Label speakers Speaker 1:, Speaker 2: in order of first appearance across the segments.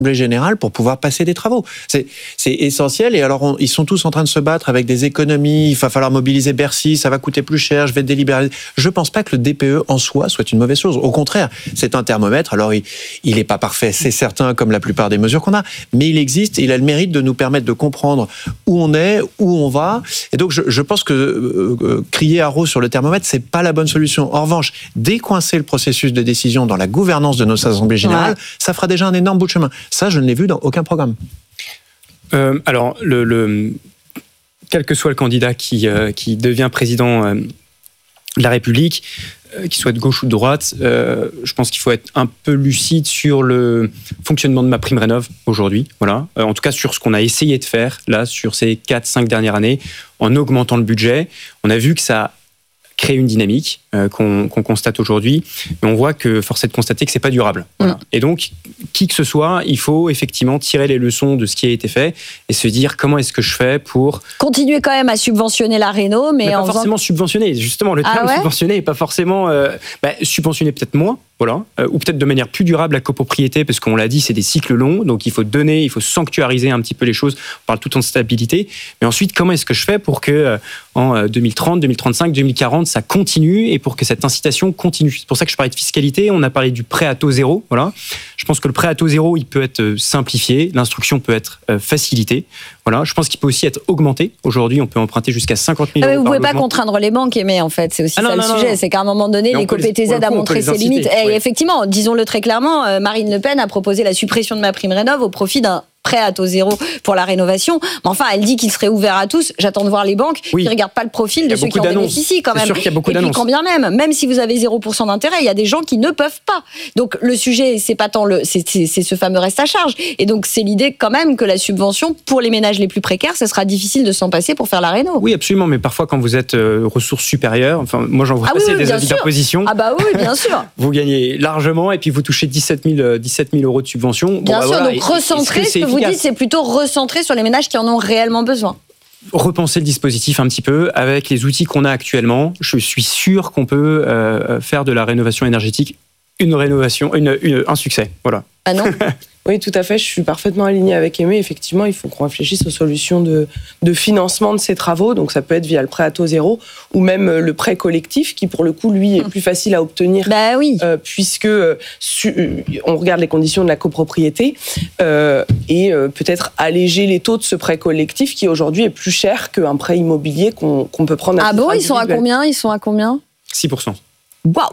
Speaker 1: générale pour pouvoir passer des travaux. C'est essentiel. Et alors, ils sont tous en train de se battre avec des économies. Il va falloir mobiliser Bercy, ça va coûter plus cher, je vais délibérer. Je ne pense pas que le DPE en soi soit une mauvaise chose. Au contraire, c'est un thermomètre. Alors, il n'est pas parfait, c'est certain, comme la plupart des mesures qu'on a, mais il existe. Il a le mérite de nous permettre de comprendre où on est, où on va. Et donc, je pense que crier haro sur le thermomètre, c'est pas la bonne solution. En revanche, décoincer le processus de décision dans la gouvernance de nos assemblées générales, ça fera déjà un énorme bout de chemin. Ça, je ne l'ai vu dans aucun programme.
Speaker 2: Alors, quel que soit le candidat qui devient président de la République, qu'il soit de gauche ou de droite, je pense qu'il faut être un peu lucide sur le fonctionnement de MaPrimeRénov' aujourd'hui. Voilà. En tout cas, sur ce qu'on a essayé de faire là, sur ces 4-5 dernières années, en augmentant le budget. On a vu que ça créer une dynamique qu'on constate aujourd'hui, mais on voit que force est de constater que c'est pas durable. Voilà. Et donc, qui que ce soit, il faut effectivement tirer les leçons de ce qui a été fait et se dire comment est-ce que je fais pour
Speaker 3: continuer quand même à subventionner la réno, mais
Speaker 2: pas forcément subventionner. Justement, le terme subventionner est pas forcément subventionner peut-être moins. Voilà. Ou peut-être de manière plus durable la copropriété, parce qu'on l'a dit, c'est des cycles longs, donc il faut donner, il faut sanctuariser un petit peu les choses. On parle tout le temps de stabilité, mais ensuite, comment est-ce que je fais pour que en 2030, 2035, 2040, ça continue et pour que cette incitation continue. C'est pour ça que je parlais de fiscalité, on a parlé du prêt à taux zéro. Voilà. Je pense que le prêt à taux zéro, il peut être simplifié, l'instruction peut être facilitée. Voilà. Je pense qu'il peut aussi être augmenté. Aujourd'hui, on peut emprunter jusqu'à 50 000 euros.
Speaker 3: Vous ne pouvez pas contraindre les banques, mais en fait, c'est aussi le sujet. C'est qu'à un moment donné, l'éco-PTZ a montré ses limites. Et effectivement, disons-le très clairement, Marine Le Pen a proposé la suppression de MaPrimeRénov' au profit d'un prêt à taux zéro pour la rénovation. Mais enfin, elle dit qu'il serait ouvert à tous. J'attends de voir les banques qui ne regardent pas le profil de ceux qui en bénéficient quand même.
Speaker 2: C'est sûr qu'il y a beaucoup
Speaker 3: et
Speaker 2: d'annonces.
Speaker 3: puis quand bien même si vous avez 0% d'intérêt, il y a des gens qui ne peuvent pas. Donc le sujet, c'est pas tant c'est ce fameux reste à charge. Et donc c'est l'idée quand même que la subvention pour les ménages les plus précaires, ce sera difficile de s'en passer pour faire la réno.
Speaker 2: Oui, absolument. Mais parfois, quand vous êtes ressources supérieures, enfin, moi j'en vois passer des avis d'imposition.
Speaker 3: Ah bah oui, bien sûr.
Speaker 2: Vous gagnez largement et puis vous touchez 17 000 euros de subvention.
Speaker 3: Bien sûr, donc recentrer, ce que vous dites, c'est plutôt recentrer sur les ménages qui en ont réellement besoin.
Speaker 2: Repenser le dispositif un petit peu avec les outils qu'on a actuellement. Je suis sûr qu'on peut faire de la rénovation énergétique un succès. Voilà.
Speaker 3: Ah non.
Speaker 4: Oui, tout à fait. Je suis parfaitement alignée avec Aimé. Effectivement, il faut qu'on réfléchisse aux solutions de financement de ces travaux. Donc, ça peut être via le prêt à taux zéro ou même le prêt collectif qui, pour le coup, lui, est plus facile à obtenir.
Speaker 3: Bah oui.
Speaker 4: Puisque on regarde les conditions de la copropriété et peut-être alléger les taux de ce prêt collectif qui, aujourd'hui, est plus cher qu'un prêt immobilier qu'on peut prendre à titre individuel.
Speaker 3: Ils sont à combien
Speaker 2: 6%.
Speaker 3: Waouh.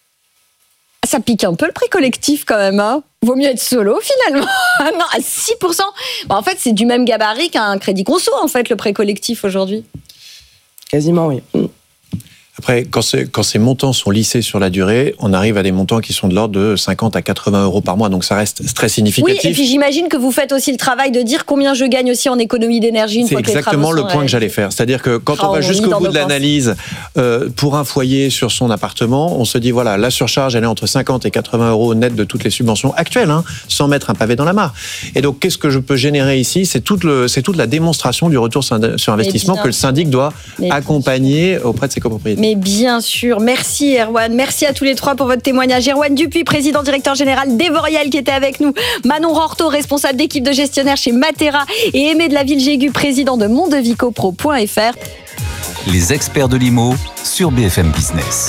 Speaker 3: Ça pique un peu le prêt collectif quand même, hein. Vaut mieux être solo finalement. Non, à 6%. En fait, c'est du même gabarit qu'un crédit conso, en fait, le prêt collectif aujourd'hui.
Speaker 4: Quasiment, oui.
Speaker 1: Après, quand ces montants sont lissés sur la durée, on arrive à des montants qui sont de l'ordre de 50 à 80 euros par mois. Donc ça reste très significatif.
Speaker 3: Oui, et puis j'imagine que vous faites aussi le travail de dire combien je gagne aussi en économie d'énergie une fois que les travaux sont
Speaker 1: réalisés. C'est exactement le point que j'allais faire. C'est-à-dire que quand on va jusqu'au bout de l'analyse, pour un foyer sur son appartement, on se dit voilà, la surcharge, elle est entre 50 et 80 euros net de toutes les subventions actuelles, sans mettre un pavé dans la mare. Et donc, qu'est-ce que je peux générer ici ? C'est toute la démonstration du retour sur investissement que le syndic doit accompagner auprès de ses copropriétaires.
Speaker 3: Mais bien sûr. Merci Erwan. Merci à tous les trois pour votre témoignage. Erwan Dupuis, président directeur général d'Evorial qui était avec nous. Manon Rorto, responsable d'équipe de gestionnaire chez Matera. Et Aimé de la Villegégu, président de mondevicopro.fr.
Speaker 5: Les experts de l'IMO sur BFM Business.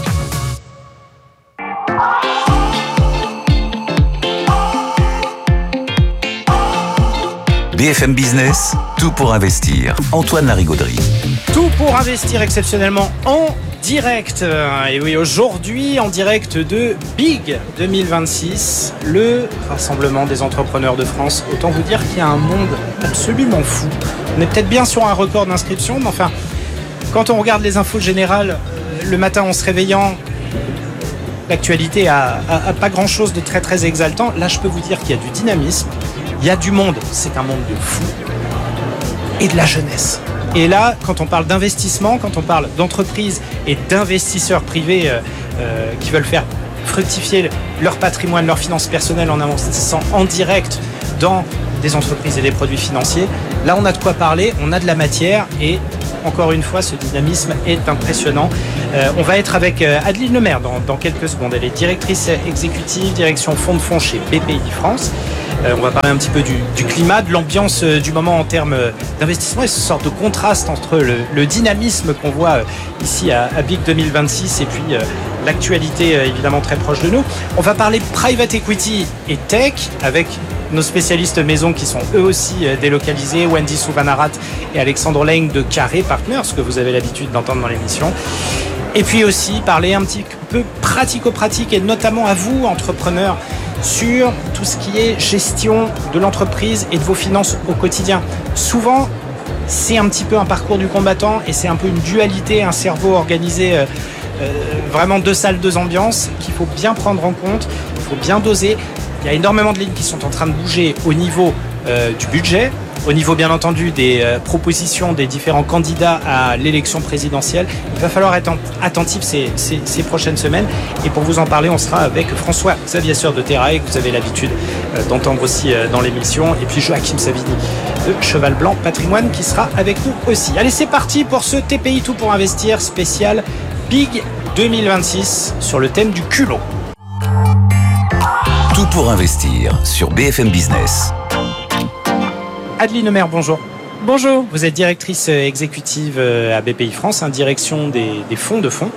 Speaker 5: BFM Business, tout pour investir. Antoine Larigauderie.
Speaker 6: Tout pour investir exceptionnellement en direct. Et oui, aujourd'hui, en direct de Big 2026, le rassemblement des entrepreneurs de France. Autant vous dire qu'il y a un monde absolument fou. On est peut-être bien sur un record d'inscription, mais enfin, quand on regarde les infos générales, le matin en se réveillant, l'actualité a pas grand-chose de très très exaltant. Là, je peux vous dire qu'il y a du dynamisme, il y a du monde, c'est un monde de fous, et de la jeunesse. Et là, quand on parle d'investissement, quand on parle d'entreprises et d'investisseurs privés qui veulent faire fructifier leur patrimoine, leurs finances personnelles en investissant en direct dans des entreprises et des produits financiers, là on a de quoi parler, on a de la matière et encore une fois ce dynamisme est impressionnant. On va être avec Adeline Lemaire dans quelques secondes. Elle est directrice exécutive, direction fonds de fonds chez BPI France. On va parler un petit peu du climat, de l'ambiance du moment en termes d'investissement et ce sorte de contraste entre le dynamisme qu'on voit ici à Big 2026 et puis l'actualité évidemment très proche de nous. On va parler private equity et tech avec nos spécialistes maison qui sont eux aussi délocalisés, Wendy Souvanarat et Alexandre Leng de Carré Partners, que vous avez l'habitude d'entendre dans l'émission. Et puis aussi parler un petit peu pratico-pratique et notamment à vous, entrepreneurs, sur tout ce qui est gestion de l'entreprise et de vos finances au quotidien. Souvent, c'est un petit peu un parcours du combattant et c'est un peu une dualité, un cerveau organisé, vraiment 2 salles, 2 ambiances qu'il faut bien prendre en compte, il faut bien doser. Il y a énormément de lignes qui sont en train de bouger au niveau du budget, au niveau bien entendu des propositions des différents candidats à l'élection présidentielle. Il va falloir être attentif ces prochaines semaines. Et pour vous en parler, on sera avec François Xavier de Terrae, que vous avez l'habitude d'entendre aussi dans l'émission. Et puis Joachim Savini de Cheval Blanc Patrimoine qui sera avec nous aussi. Allez, c'est parti pour ce TPI Tout pour Investir spécial Big 2026 sur le thème du culot.
Speaker 5: Tout pour investir sur BFM Business.
Speaker 6: Adeline Lemaire, bonjour.
Speaker 7: Bonjour.
Speaker 6: Vous êtes directrice exécutive à BPI France, direction des fonds de fonds.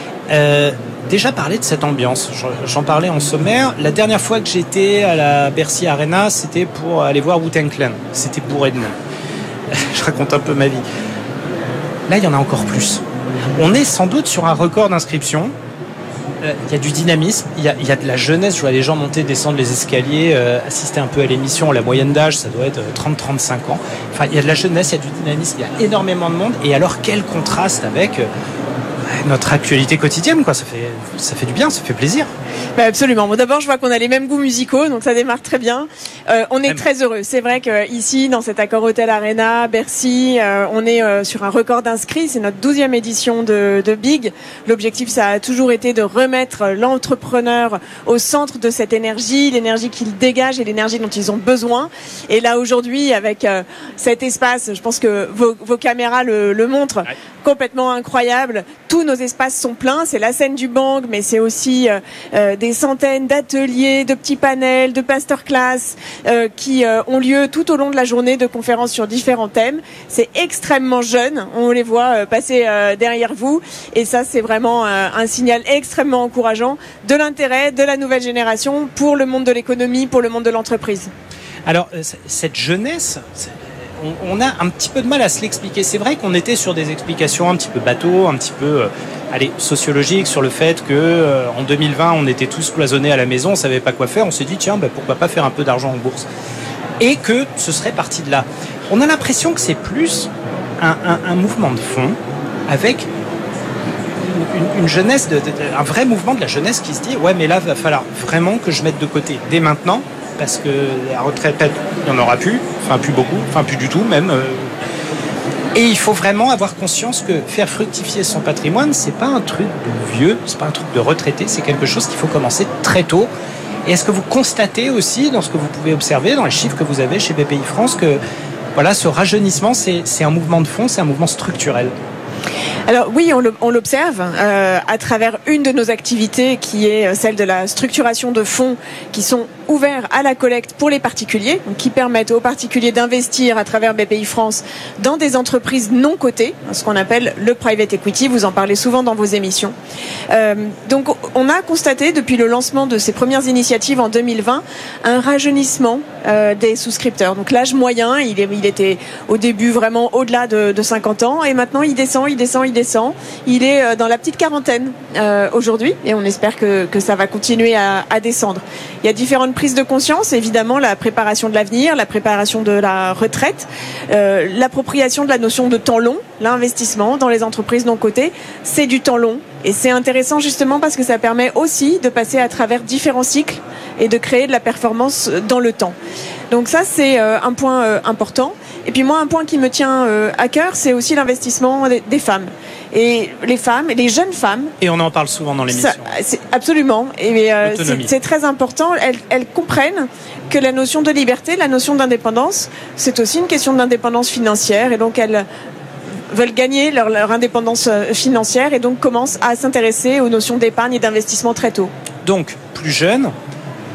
Speaker 6: Déjà parler de cette ambiance, j'en parlais en sommaire. La dernière fois que j'étais à la Bercy Arena, c'était pour aller voir Wu-Tang Clan. C'était bourré de monde. Je raconte un peu ma vie. Là, il y en a encore plus. On est sans doute sur un record d'inscription. Il y a du dynamisme, il y a de la jeunesse. Je vois les gens monter, descendre les escaliers, assister un peu à l'émission. La moyenne d'âge, ça doit être 30-35 ans. Enfin, il y a de la jeunesse, il y a du dynamisme, il y a énormément de monde. Et alors, quel contraste avec notre actualité quotidienne, quoi. Ça fait du bien, ça fait plaisir.
Speaker 7: Bah absolument. Bon, d'abord, je vois qu'on a les mêmes goûts musicaux, donc ça démarre très bien. On est très heureux. C'est vrai qu'ici, dans cet Accor Hotel Arena, Bercy, on est sur un record d'inscrits. C'est notre 12e édition de Big. L'objectif, ça a toujours été de remettre l'entrepreneur au centre de cette énergie, l'énergie qu'il dégage et l'énergie dont ils ont besoin. Et là, aujourd'hui, avec cet espace, je pense que vos caméras le montrent, ouais. Complètement incroyable. Tous nos espaces sont pleins. C'est la scène du Bang, mais c'est aussi des centaines d'ateliers, de petits panels, de masterclass qui ont lieu tout au long de la journée, de conférences sur différents thèmes. C'est extrêmement jeune. On les voit passer derrière vous. Et ça, c'est vraiment un signal extrêmement encourageant de l'intérêt de la nouvelle génération pour le monde de l'économie, pour le monde de l'entreprise.
Speaker 6: Alors, cette jeunesse... On a un petit peu de mal à se l'expliquer. C'est vrai qu'on était sur des explications un petit peu bateau, un petit peu sociologiques sur le fait que en 2020, on était tous cloisonnés à la maison, on ne savait pas quoi faire. On s'est dit, tiens, pourquoi pas faire un peu d'argent en bourse. Et que ce serait parti de là. On a l'impression que c'est plus un mouvement de fond avec une jeunesse, un vrai mouvement de la jeunesse qui se dit, ouais, mais là, il va falloir vraiment que je mette de côté dès maintenant. Parce que la retraite, il n'y en aura plus, enfin plus beaucoup, enfin plus du tout même. Et il faut vraiment avoir conscience que faire fructifier son patrimoine, c'est pas un truc de vieux, c'est pas un truc de retraité, c'est quelque chose qu'il faut commencer très tôt. Et est-ce que vous constatez aussi, dans ce que vous pouvez observer, dans les chiffres que vous avez chez BPI France, que voilà, ce rajeunissement, c'est un mouvement de fond, c'est un mouvement structurel?
Speaker 7: Alors oui, on l'observe à travers une de nos activités qui est celle de la structuration de fonds qui sont ouverts à la collecte pour les particuliers, donc qui permettent aux particuliers d'investir à travers BPI France dans des entreprises non cotées, ce qu'on appelle le private equity. Vous en parlez souvent dans vos émissions. Donc on a constaté depuis le lancement de ces premières initiatives en 2020 un rajeunissement des souscripteurs. Donc l'âge moyen, il était au début vraiment au-delà de 50 ans et maintenant il descend. Il est dans la petite quarantaine aujourd'hui et on espère que ça va continuer à descendre. Il y a différentes prises de conscience, évidemment la préparation de l'avenir, la préparation de la retraite, l'appropriation de la notion de temps long, l'investissement dans les entreprises non cotées, c'est du temps long. Et c'est intéressant justement parce que ça permet aussi de passer à travers différents cycles et de créer de la performance dans le temps. Donc ça, c'est un point important. Et puis moi, un point qui me tient à cœur, c'est aussi l'investissement des femmes. Et les femmes, les jeunes femmes...
Speaker 6: Et on en parle souvent dans l'émission.
Speaker 7: Absolument. Et c'est très important. Elles comprennent que la notion de liberté, la notion d'indépendance, c'est aussi une question d'indépendance financière. Et donc elles veulent gagner leur indépendance financière et donc commencent à s'intéresser aux notions d'épargne et d'investissement très tôt.
Speaker 6: Donc, plus jeune,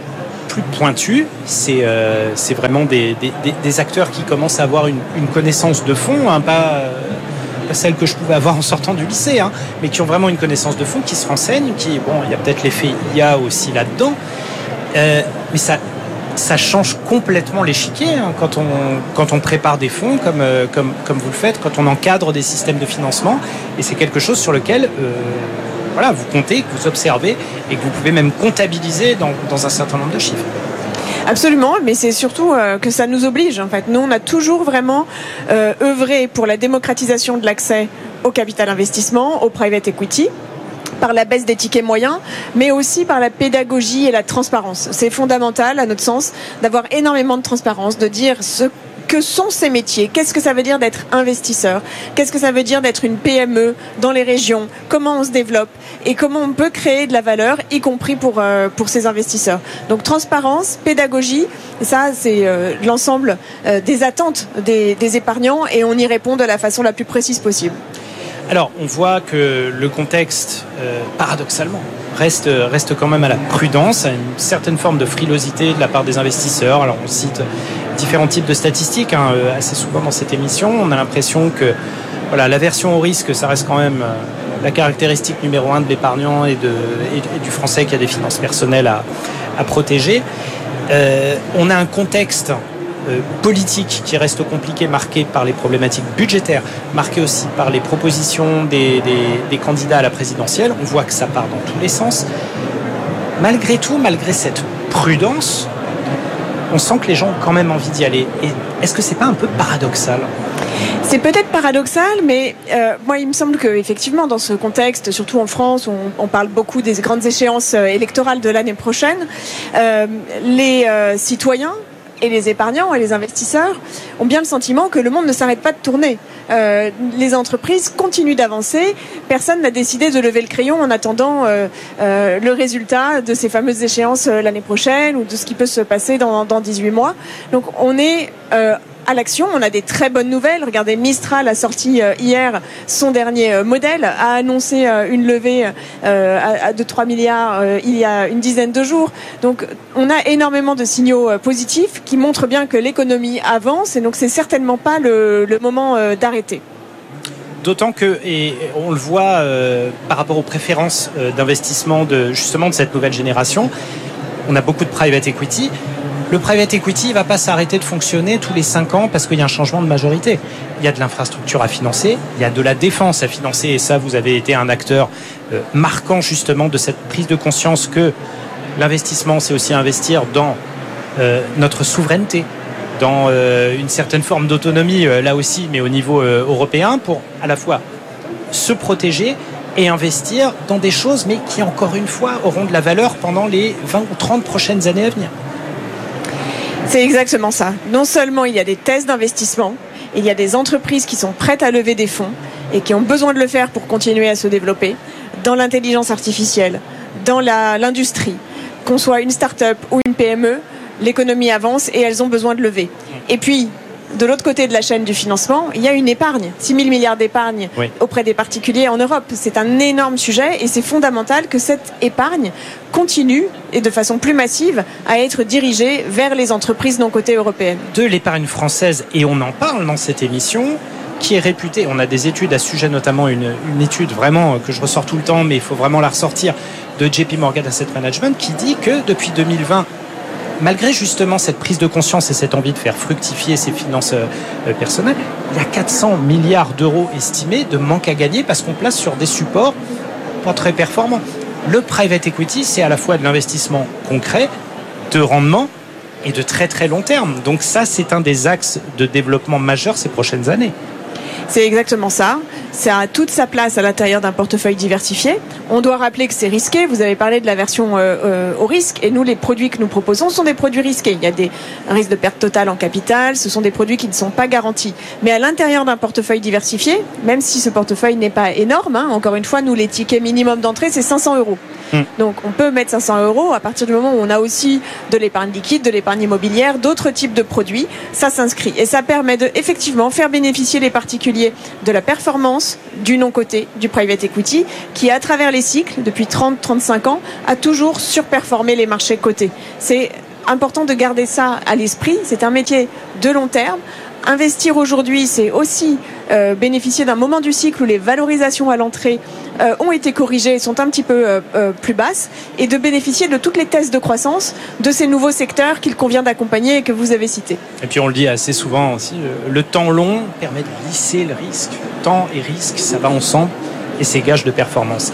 Speaker 6: plus pointus. C'est vraiment des acteurs qui commencent à avoir une connaissance de fond, hein, pas celle que je pouvais avoir en sortant du lycée, hein, mais qui ont vraiment une connaissance de fond, qui se renseignent, il y a peut-être l'effet IA aussi là-dedans, mais ça change complètement l'échiquier, hein, quand on prépare des fonds comme vous le faites, quand on encadre des systèmes de financement, et c'est quelque chose sur lequel vous comptez, que vous observez et que vous pouvez même comptabiliser dans un certain nombre de chiffres.
Speaker 7: Absolument, mais c'est surtout que ça nous oblige. En fait, nous, on a toujours vraiment œuvré pour la démocratisation de l'accès au capital investissement, au private equity, par la baisse des tickets moyens, mais aussi par la pédagogie et la transparence. C'est fondamental, à notre sens, d'avoir énormément de transparence, de dire ce que sont ces métiers, qu'est-ce que ça veut dire d'être investisseur, qu'est-ce que ça veut dire d'être une PME dans les régions, comment on se développe et comment on peut créer de la valeur, y compris pour ces investisseurs. Donc transparence, pédagogie, et ça c'est l'ensemble des attentes des épargnants, et on y répond de la façon la plus précise possible.
Speaker 6: Alors, on voit que le contexte, paradoxalement, reste quand même à la prudence, à une certaine forme de frilosité de la part des investisseurs. Alors, on cite différents types de statistiques, hein, assez souvent dans cette émission. On a l'impression que l'aversion au risque, ça reste quand même la caractéristique numéro 1 de l'épargnant et du Français qui a des finances personnelles à protéger. On a un contexte politique qui reste compliqué, marqué par les problématiques budgétaires, marqué aussi par les propositions des candidats à la présidentielle. On voit que ça part dans tous les sens. Malgré tout, malgré cette prudence, on sent que les gens ont quand même envie d'y aller. Et est-ce que c'est pas un peu paradoxal ?
Speaker 7: C'est peut-être paradoxal, mais moi, il me semble qu'effectivement, dans ce contexte, surtout en France, où on parle beaucoup des grandes échéances électorales de l'année prochaine, les citoyens et les épargnants et les investisseurs ont bien le sentiment que le monde ne s'arrête pas de tourner. Les entreprises continuent d'avancer. Personne n'a décidé de lever le crayon en attendant le résultat de ces fameuses échéances l'année prochaine ou de ce qui peut se passer dans 18 mois. Donc on est à l'action, on a des très bonnes nouvelles. Regardez, Mistral a sorti hier son dernier modèle, a annoncé une levée de 3 milliards il y a une dizaine de jours. Donc on a énormément de signaux positifs qui montrent bien que l'économie avance, et donc c'est certainement pas le moment d'arrêter.
Speaker 6: D'autant que, et on le voit par rapport aux préférences d'investissement justement de cette nouvelle génération, on a beaucoup de private equity. Le private equity ne va pas s'arrêter de fonctionner tous les 5 ans parce qu'il y a un changement de majorité. Il y a de l'infrastructure à financer, il y a de la défense à financer, et ça, vous avez été un acteur marquant justement de cette prise de conscience que l'investissement, c'est aussi investir dans notre souveraineté, dans une certaine forme d'autonomie, là aussi, mais au niveau européen, pour à la fois se protéger et investir dans des choses, mais qui, encore une fois, auront de la valeur pendant les 20 ou 30 prochaines années à venir.
Speaker 7: C'est exactement ça. Non seulement il y a des thèses d'investissement, il y a des entreprises qui sont prêtes à lever des fonds et qui ont besoin de le faire pour continuer à se développer dans l'intelligence artificielle, dans l'industrie. Qu'on soit une start-up ou une PME, l'économie avance et elles ont besoin de lever. Et puis, de l'autre côté de la chaîne du financement, il y a une épargne. 6 000 milliards d'épargne auprès des particuliers en Europe. C'est un énorme sujet et c'est fondamental que cette épargne continue, et de façon plus massive, à être dirigée vers les entreprises non cotées européennes.
Speaker 6: De l'épargne française, et on en parle dans cette émission, qui est réputée, on a des études à ce sujet, notamment une étude vraiment que je ressors tout le temps, mais il faut vraiment la ressortir, de JP Morgan Asset Management, qui dit que depuis 2020, malgré justement cette prise de conscience et cette envie de faire fructifier ses finances personnelles, il y a 400 milliards d'euros estimés de manque à gagner parce qu'on place sur des supports pas très performants. Le private equity, c'est à la fois de l'investissement concret, de rendement et de très très long terme. Donc ça, c'est un des axes de développement majeurs ces prochaines années.
Speaker 7: C'est exactement ça. Ça a toute sa place à l'intérieur d'un portefeuille diversifié. On doit rappeler que c'est risqué. Vous avez parlé de l'aversion au risque. Et nous, les produits que nous proposons sont des produits risqués. Il y a des risques de perte totale en capital. Ce sont des produits qui ne sont pas garantis. Mais à l'intérieur d'un portefeuille diversifié, même si ce portefeuille n'est pas énorme, encore une fois, nous, les tickets minimum d'entrée, c'est 500 €. Donc on peut mettre 500 € à partir du moment où on a aussi de l'épargne liquide, de l'épargne immobilière, d'autres types de produits. Ça s'inscrit et ça permet de effectivement faire bénéficier les particuliers de la performance du non-coté, du private equity, qui à travers les cycles, depuis 30-35 ans, a toujours surperformé les marchés cotés. C'est important de garder ça à l'esprit. C'est un métier de long terme. Investir aujourd'hui, c'est aussi bénéficier d'un moment du cycle où les valorisations à l'entrée ont été corrigées et sont un petit peu plus basses, et de bénéficier de toutes les tests de croissance de ces nouveaux secteurs qu'il convient d'accompagner et que vous avez cités.
Speaker 6: Et puis on le dit assez souvent aussi, le temps long permet de lisser le risque. Temps et risque, ça va ensemble et c'est gage de performance.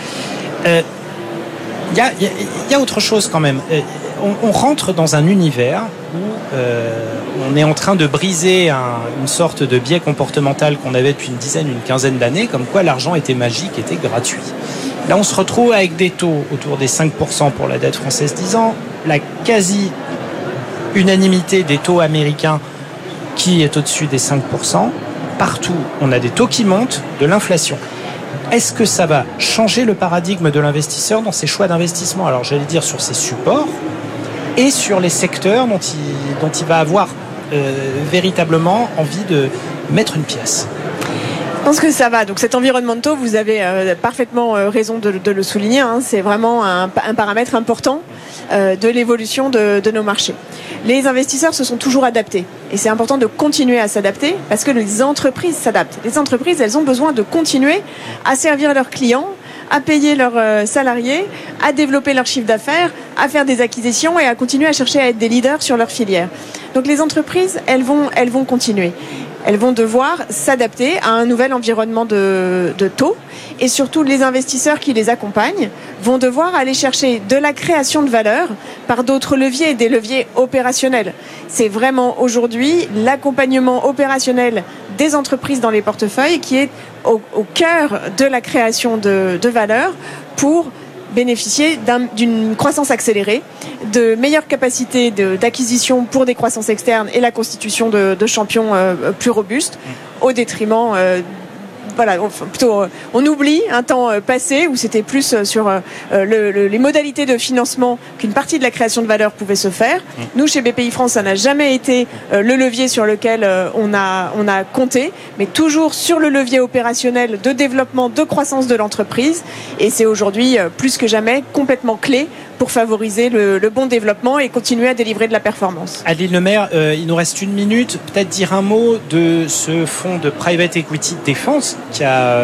Speaker 6: Il y a autre chose quand même. On rentre dans un univers où on est en train de briser une sorte de biais comportemental qu'on avait depuis une quinzaine d'années, comme quoi l'argent était magique, était gratuit. Là, on se retrouve avec des taux autour des 5% pour la dette française 10 ans, la quasi-unanimité des taux américains qui est au-dessus des 5%. Partout, on a des taux qui montent, de l'inflation. Est-ce que ça va changer le paradigme de l'investisseur dans ses choix d'investissement ? Alors, j'allais dire sur ses supports et sur les secteurs dont il va avoir véritablement envie de mettre une pièce.
Speaker 7: Je pense que ça va. Donc cet environnement de taux, vous avez parfaitement raison de le souligner. C'est vraiment un paramètre important de l'évolution de nos marchés. Les investisseurs se sont toujours adaptés. Et c'est important de continuer à s'adapter parce que les entreprises s'adaptent. Les entreprises, elles ont besoin de continuer à servir leurs clients, à payer leurs salariés, à développer leur chiffre d'affaires, à faire des acquisitions et à continuer à chercher à être des leaders sur leur filière. Donc les entreprises, elles vont continuer. Elles vont devoir s'adapter à un nouvel environnement de taux. Et surtout, les investisseurs qui les accompagnent vont devoir aller chercher de la création de valeur par d'autres leviers, des leviers opérationnels. C'est vraiment aujourd'hui l'accompagnement opérationnel des entreprises dans les portefeuilles qui est au cœur de la création de valeur pour bénéficier d'une croissance accélérée, de meilleures capacités d'acquisition pour des croissances externes et la constitution de champions plus robustes, au détriment on oublie un temps passé où c'était plus sur les modalités de financement qu'une partie de la création de valeur pouvait se faire. Nous, chez BPI France, ça n'a jamais été le levier sur lequel on a compté, mais toujours sur le levier opérationnel de développement, de croissance de l'entreprise. Et c'est aujourd'hui, plus que jamais, complètement clé pour favoriser le bon développement et continuer à délivrer de la performance.
Speaker 6: Adeline Lemaire, il nous reste une minute. Peut-être dire un mot de ce fonds de private equity de défense qui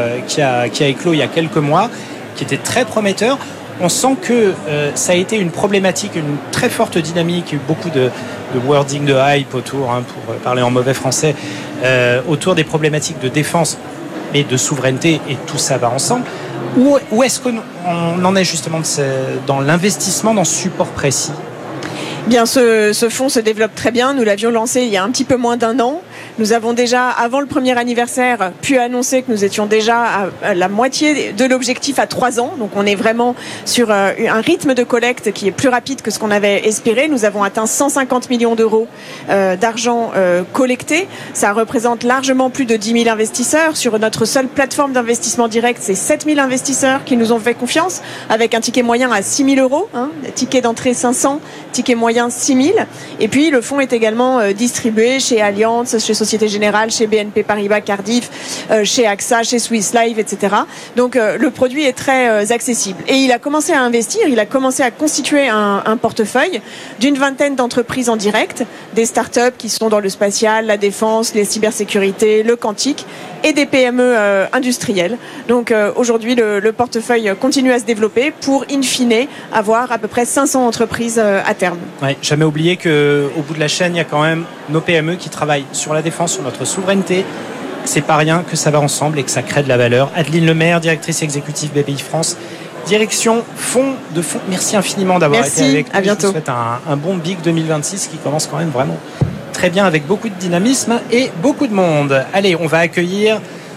Speaker 6: a éclos il y a quelques mois, qui était très prometteur. On sent que ça a été une problématique, une très forte dynamique, beaucoup de wording, de hype autour, pour parler en mauvais français, autour des problématiques de défense et de souveraineté, et tout ça va ensemble. Où est-ce qu'on en est justement dans l'investissement dans ce support précis ?
Speaker 7: Bien, ce fonds se développe très bien. Nous l'avions lancé il y a un petit peu moins d'un an. Nous avons déjà, avant le premier anniversaire, pu annoncer que nous étions déjà à la moitié de l'objectif à 3 ans. Donc on est vraiment sur un rythme de collecte qui est plus rapide que ce qu'on avait espéré. Nous avons atteint 150 millions d'euros d'argent collecté. Ça représente largement plus de 10 000 investisseurs. Sur notre seule plateforme d'investissement direct, c'est 7 000 investisseurs qui nous ont fait confiance, avec un ticket moyen à 6 000 euros. Ticket d'entrée 500, ticket moyen 6 000. Et puis le fonds est également distribué chez Allianz, chez Société Générale, chez BNP Paribas Cardiff, chez AXA, chez Swiss Life, etc. Donc le produit est très accessible. Et il a commencé à investir, il a commencé à constituer un portefeuille d'une vingtaine d'entreprises en direct, des startups qui sont dans le spatial, la défense, les cybersécurités, le quantique, et des PME industrielles. Donc aujourd'hui, le portefeuille continue à se développer pour, in fine, avoir à peu près 500 entreprises à terme.
Speaker 6: Ouais, jamais oublier qu'au bout de la chaîne, il y a quand même nos PME qui travaillent sur la défense, sur notre souveraineté. C'est pas rien que ça va ensemble et que ça crée de la valeur. Adeline Lemaire, directrice exécutive BPI France, direction fonds de fonds. Merci infiniment d'avoir été avec nous.
Speaker 7: À bientôt.
Speaker 6: Je vous souhaite un bon Big 2026 qui commence quand même vraiment très bien, avec beaucoup de dynamisme et beaucoup de monde. Allez, on va accueillir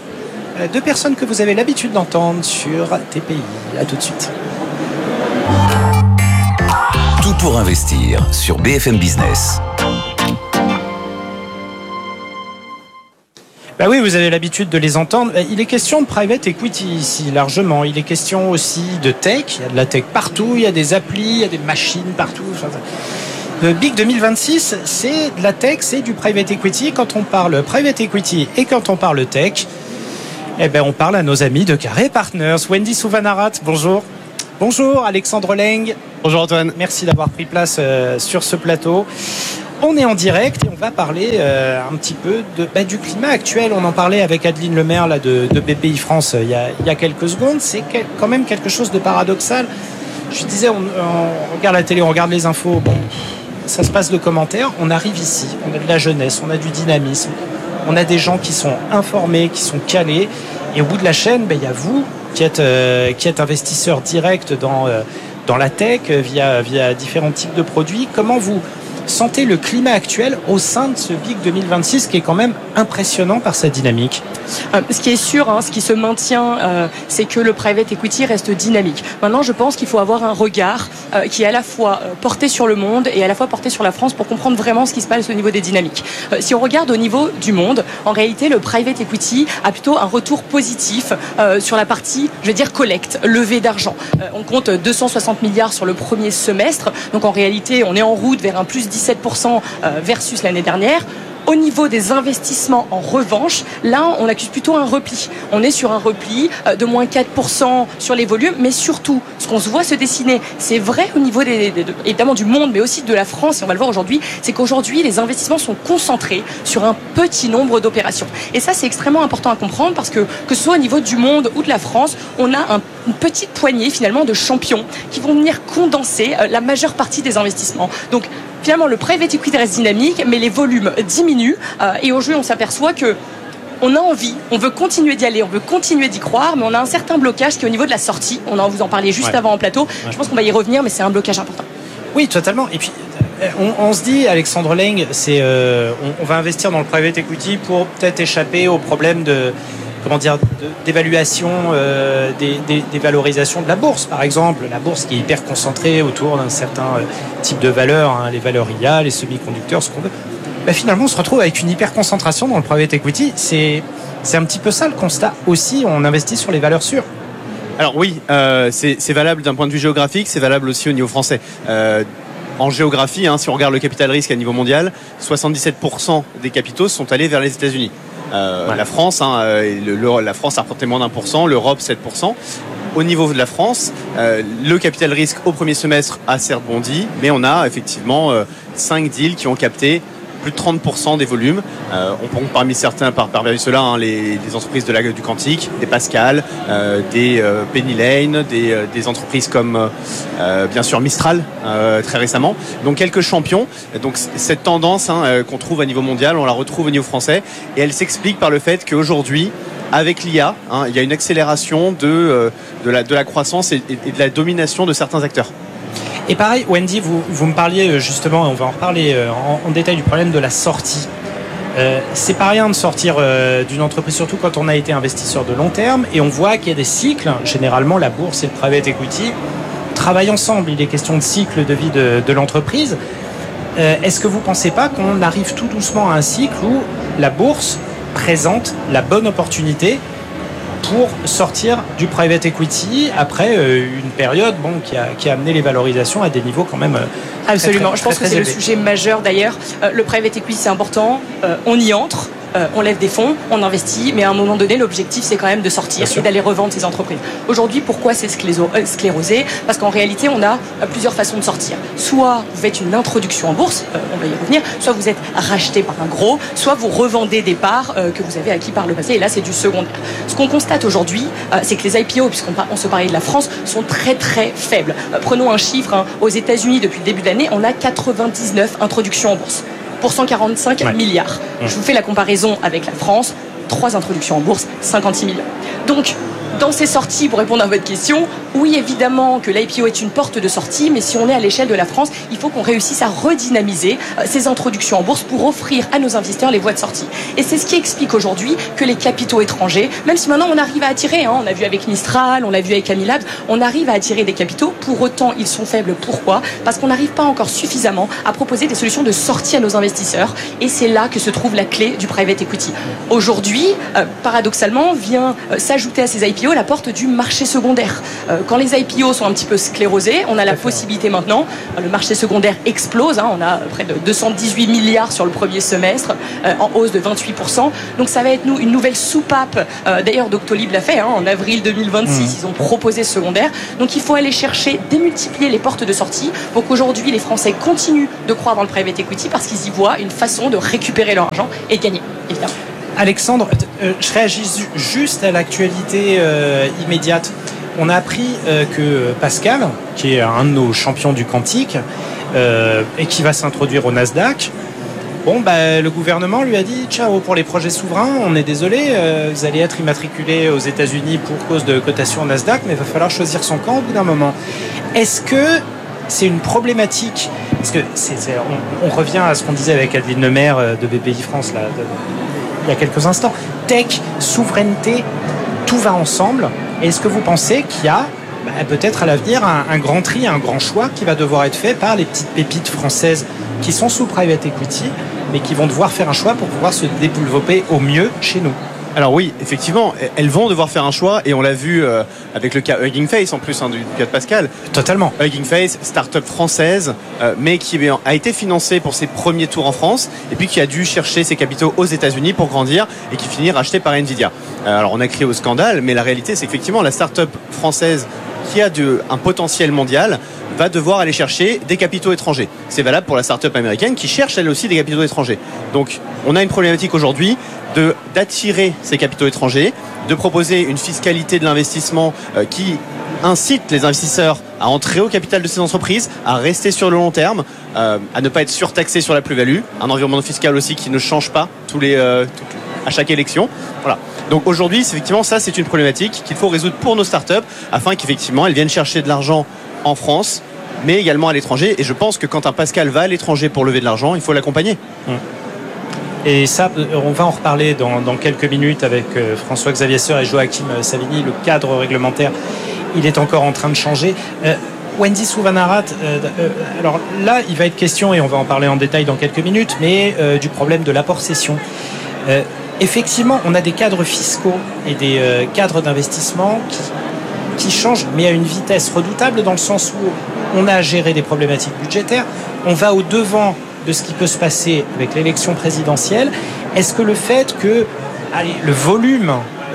Speaker 6: 2 personnes que vous avez l'habitude d'entendre sur TPI. À tout de suite.
Speaker 5: Tout pour investir sur BFM Business.
Speaker 6: Bah oui, vous avez l'habitude de les entendre. Il est question de private equity ici, largement. Il est question aussi de tech. Il y a de la tech partout, il y a des applis, il y a des machines partout. Le Big 2026, c'est de la tech, c'est du private equity. Quand on parle private equity et quand on parle tech, on parle à nos amis de Carré Partners. Wendy Souvanarat, bonjour. Bonjour Alexandre Leng.
Speaker 8: Bonjour Antoine.
Speaker 6: Merci d'avoir pris place sur ce plateau. On est en direct et on va parler un petit peu du climat actuel. On en parlait avec Adeline Lemaire là, de BPI France il y a quelques secondes. C'est quand même quelque chose de paradoxal. Je disais, on regarde la télé, on regarde les infos. Bon, ça se passe de commentaires. On arrive ici, on a de la jeunesse, on a du dynamisme. On a des gens qui sont informés, qui sont calés. Et au bout de la chaîne, il y a vous qui êtes investisseur direct dans la tech via différents types de produits. Comment vous sentez le climat actuel au sein de ce BIC 2026 qui est quand même impressionnant par sa dynamique?
Speaker 9: Ce qui est sûr, ce qui se maintient, c'est que le private equity reste dynamique. Maintenant, je pense qu'il faut avoir un regard qui est à la fois porté sur le monde et à la fois porté sur la France pour comprendre vraiment ce qui se passe au niveau des dynamiques. Si on regarde au niveau du monde, en réalité, le private equity a plutôt un retour positif sur la partie, je vais dire, collecte, levée d'argent. On compte 260 milliards sur le premier semestre. Donc, en réalité, on est en route vers un plus 17% versus l'année dernière. Au niveau des investissements, en revanche, là, on accuse plutôt un repli. On est sur un repli de moins 4% sur les volumes, mais surtout, ce qu'on se voit se dessiner, c'est vrai au niveau évidemment du monde, mais aussi de la France, et on va le voir aujourd'hui, c'est qu'aujourd'hui, les investissements sont concentrés sur un petit nombre d'opérations. Et ça, c'est extrêmement important à comprendre parce que ce soit au niveau du monde ou de la France, on a une petite poignée, finalement, de champions qui vont venir condenser la majeure partie des investissements. Donc, finalement, le private equity reste dynamique, mais les volumes diminuent. Et aujourd'hui, on s'aperçoit que on a envie, on veut continuer d'y aller, on veut continuer d'y croire, mais on a un certain blocage qui est au niveau de la sortie. On en vous en parlait juste avant en plateau. Ouais. Je pense qu'on va y revenir, mais c'est un blocage important.
Speaker 6: Oui, totalement. Et puis, on se dit, Alexandre Leng, on va investir dans le private equity pour peut-être échapper au problème d'évaluation des valorisations de la bourse, par exemple. La bourse qui est hyper concentrée autour d'un certain type de valeurs, les valeurs IA, les semi-conducteurs, ce qu'on veut. Finalement, on se retrouve avec une hyper concentration dans le private equity. C'est un petit peu ça le constat aussi. On investit sur les valeurs sûres.
Speaker 8: Alors oui, c'est valable d'un point de vue géographique, c'est valable aussi au niveau français. En géographie, si on regarde le capital risque à niveau mondial, 77% des capitaux sont allés vers les États-Unis. La France, la France a rapporté moins d'1%, l'Europe 7%. Au niveau de la France, le capital risque au premier semestre a certes bondi, mais on a effectivement 5 deals qui ont capté plus de 30% des volumes. On compte parmi certains, parmi ceux-là, des entreprises du quantique, des Pascal, des Penny Lane, des entreprises comme bien sûr Mistral très récemment. Donc quelques champions. Donc cette tendance qu'on trouve à niveau mondial, on la retrouve au niveau français et elle s'explique par le fait qu'aujourd'hui, avec l'IA, il y a une accélération de la croissance et de la domination de certains acteurs.
Speaker 6: Et pareil, Wendy, vous me parliez justement, on va en reparler en détail du problème de la sortie. C'est pas rien de sortir d'une entreprise, surtout quand on a été investisseur de long terme, et on voit qu'il y a des cycles. Généralement, la bourse et le private equity travaillent ensemble. Il est question de cycle de vie de l'entreprise. Est-ce que vous pensez pas qu'on arrive tout doucement à un cycle où la bourse présente la bonne opportunité pour sortir du private equity après une période qui a amené les valorisations à des niveaux quand même
Speaker 9: absolument. Je pense que c'est
Speaker 6: élevés.
Speaker 9: Le sujet majeur d'ailleurs. Le private equity, c'est important. On y entre. On lève des fonds, on investit, mais à un moment donné, l'objectif, c'est quand même de sortir et d'aller revendre ces entreprises. Aujourd'hui, pourquoi c'est sclérosé ? Parce qu'en réalité, on a plusieurs façons de sortir. Soit vous faites une introduction en bourse, on va y revenir, soit vous êtes racheté par un gros, soit vous revendez des parts que vous avez acquis par le passé, et là, c'est du secondaire. Ce qu'on constate aujourd'hui, c'est que les IPO, puisqu'on se parlait de la France, sont très très faibles. Prenons un chiffre, aux États-Unis, depuis le début de l'année, on a 99 introductions en bourse. Pour 145 milliards. Je vous fais la comparaison avec la France, 3 introductions en bourse, 56 milliards. Donc, dans ces sorties, pour répondre à votre question, oui, évidemment que l'IPO est une porte de sortie, mais si on est à l'échelle de la France, il faut qu'on réussisse à redynamiser ces introductions en bourse pour offrir à nos investisseurs les voies de sortie. Et c'est ce qui explique aujourd'hui que les capitaux étrangers, même si maintenant on arrive à attirer, on a vu avec Mistral, on l'a vu avec Amilab, on arrive à attirer des capitaux, pour autant ils sont faibles. Pourquoi ? Parce qu'on n'arrive pas encore suffisamment à proposer des solutions de sortie à nos investisseurs, et c'est là que se trouve la clé du private equity. Aujourd'hui, paradoxalement, vient s'ajouter à ces IPO la porte du marché secondaire. quand les IPO sont un petit peu sclérosés, on a la possibilité maintenant, le marché secondaire explose, on a près de 218 milliards sur le premier semestre, en hausse de 28%. Donc ça va être une nouvelle soupape. D'ailleurs, Doctolib l'a fait en avril 2026, ils ont proposé ce secondaire. Donc il faut aller chercher, démultiplier les portes de sortie pour qu'aujourd'hui les Français continuent de croire dans le private equity parce qu'ils y voient une façon de récupérer leur argent et de gagner, évidemment.
Speaker 6: Alexandre, je réagis juste à l'actualité immédiate. On a appris que Pascal, qui est un de nos champions du quantique et qui va s'introduire au Nasdaq, le gouvernement lui a dit ciao pour les projets souverains, on est désolé, vous allez être immatriculé aux États-Unis pour cause de cotation au Nasdaq, mais il va falloir choisir son camp au bout d'un moment. Est-ce que c'est une problématique? Parce que on revient à ce qu'on disait avec Adeline Lemaire de BPI France là, il y a quelques instants. Tech, souveraineté, tout va ensemble. Est-ce que vous pensez qu'il y a peut-être à l'avenir un grand tri, un grand choix qui va devoir être fait par les petites pépites françaises qui sont sous private equity, mais qui vont devoir faire un choix pour pouvoir se développer au mieux chez nous?
Speaker 8: Alors oui, effectivement, elles vont devoir faire un choix et on l'a vu avec le cas Hugging Face en plus du cas de Pascal.
Speaker 6: Totalement.
Speaker 8: Hugging Face, start-up française, mais qui a été financée pour ses premiers tours en France et puis qui a dû chercher ses capitaux aux États-Unis pour grandir et qui finit racheté par Nvidia. Alors on a crié au scandale, mais la réalité c'est qu'effectivement la start-up française qui a un potentiel mondial va devoir aller chercher des capitaux étrangers. C'est valable pour la start-up américaine qui cherche elle aussi des capitaux étrangers. Donc on a une problématique aujourd'hui d'attirer ces capitaux étrangers, de proposer une fiscalité de l'investissement qui incite les investisseurs à entrer au capital de ces entreprises, à rester sur le long terme, à ne pas être surtaxés sur la plus-value, un environnement fiscal aussi qui ne change pas à chaque élection. Voilà. Donc aujourd'hui, effectivement, ça c'est une problématique qu'il faut résoudre pour nos startups afin qu'effectivement elles viennent chercher de l'argent en France, mais également à l'étranger. Et je pense que quand un Pascal va à l'étranger pour lever de l'argent, il faut l'accompagner.
Speaker 6: Et ça, on va en reparler dans quelques minutes avec François-Xavier Seur et Joachim Savigny. Le cadre réglementaire, il est encore en train de changer. Wendy Souvanarat, alors là, il va être question, et on va en parler en détail dans quelques minutes, mais du problème de l'apport-cession. Effectivement, on a des cadres fiscaux et des cadres d'investissement qui changent, mais à une vitesse redoutable dans le sens où on a à gérer des problématiques budgétaires, on va au-devant de ce qui peut se passer avec l'élection présidentielle. Est-ce que le fait que le volume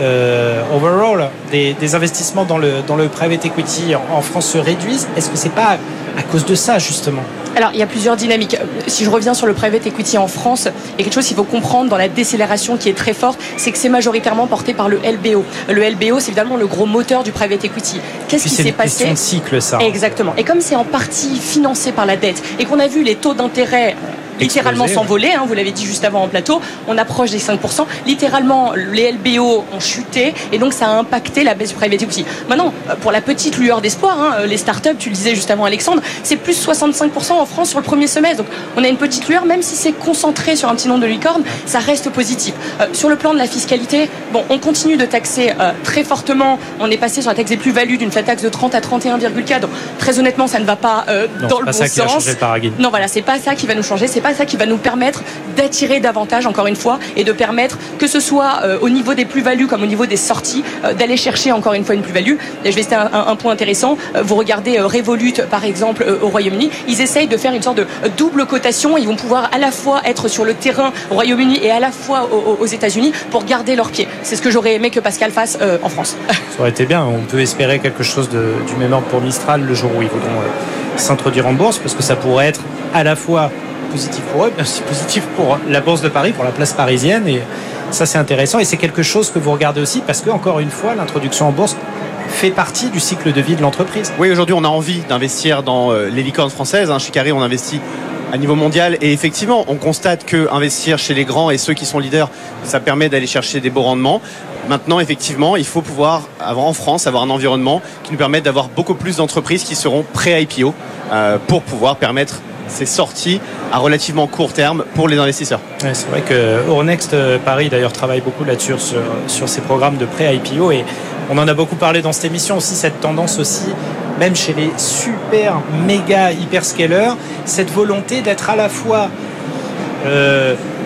Speaker 6: overall des investissements dans le private equity en France se réduise, est-ce que c'est pas à cause de ça justement?
Speaker 9: Alors, il y a plusieurs dynamiques. Si je reviens sur le private equity en France, il y a quelque chose qu'il faut comprendre dans la décélération qui est très forte, c'est que c'est majoritairement porté par le LBO. Le LBO, c'est évidemment le gros moteur du private equity. Qu'est-ce qui s'est passé?
Speaker 6: C'est une question de cycle, ça.
Speaker 9: Exactement. Et comme c'est en partie financé par la dette et qu'on a vu les taux d'intérêt littéralement s'envoler, vous l'avez dit juste avant en plateau, on approche des 5%. Littéralement, les LBO ont chuté et donc ça a impacté la baisse du private equity. Maintenant, pour la petite lueur d'espoir, les startups, tu le disais juste avant Alexandre, c'est plus 65% en France sur le premier semestre. Donc on a une petite lueur, même si c'est concentré sur un petit nombre de licornes, ça reste positif. Sur le plan de la fiscalité, on continue de taxer très fortement. On est passé sur la taxe des plus-values d'une flat tax de 30 à 31,4. Donc très honnêtement, ça ne va pas dans le bon sens.
Speaker 6: Qui va changer le paradigme.
Speaker 9: Non, voilà, c'est pas ça qui va nous changer. C'est pas ça qui va nous permettre d'attirer davantage, encore une fois, et de permettre que ce soit au niveau des plus-values comme au niveau des sorties, d'aller chercher encore une fois une plus-value. Et je vais citer un point intéressant. Vous regardez Revolut, par exemple, au Royaume-Uni, ils essayent de faire une sorte de double cotation. Ils vont pouvoir à la fois être sur le terrain au Royaume-Uni et à la fois aux États-Unis pour garder leurs pieds. C'est ce que j'aurais aimé que Pascal fasse en France.
Speaker 6: Ça aurait été bien. On peut espérer quelque chose du même ordre pour Mistral le jour où ils voudront s'introduire en bourse, parce que ça pourrait être à la fois positif pour eux, mais aussi positif pour la Bourse de Paris, pour la place parisienne. Et ça, c'est intéressant. Et c'est quelque chose que vous regardez aussi parce que, encore une fois, l'introduction en bourse fait partie du cycle de vie de l'entreprise.
Speaker 8: Oui, aujourd'hui, on a envie d'investir dans les licornes françaises. Chez Carré, on investit à niveau mondial. Et effectivement, on constate que investir chez les grands et ceux qui sont leaders, ça permet d'aller chercher des beaux rendements. Maintenant, effectivement, il faut pouvoir, en France, avoir un environnement qui nous permette d'avoir beaucoup plus d'entreprises qui seront pré-IPO pour pouvoir permettre ces sorties à relativement court terme pour les investisseurs.
Speaker 6: Ouais, c'est vrai que Euronext Paris d'ailleurs travaille beaucoup là-dessus sur ces programmes de pré-IPO, et on en a beaucoup parlé dans cette émission aussi, cette tendance aussi, même chez les super méga hyperscalers, cette volonté d'être à la fois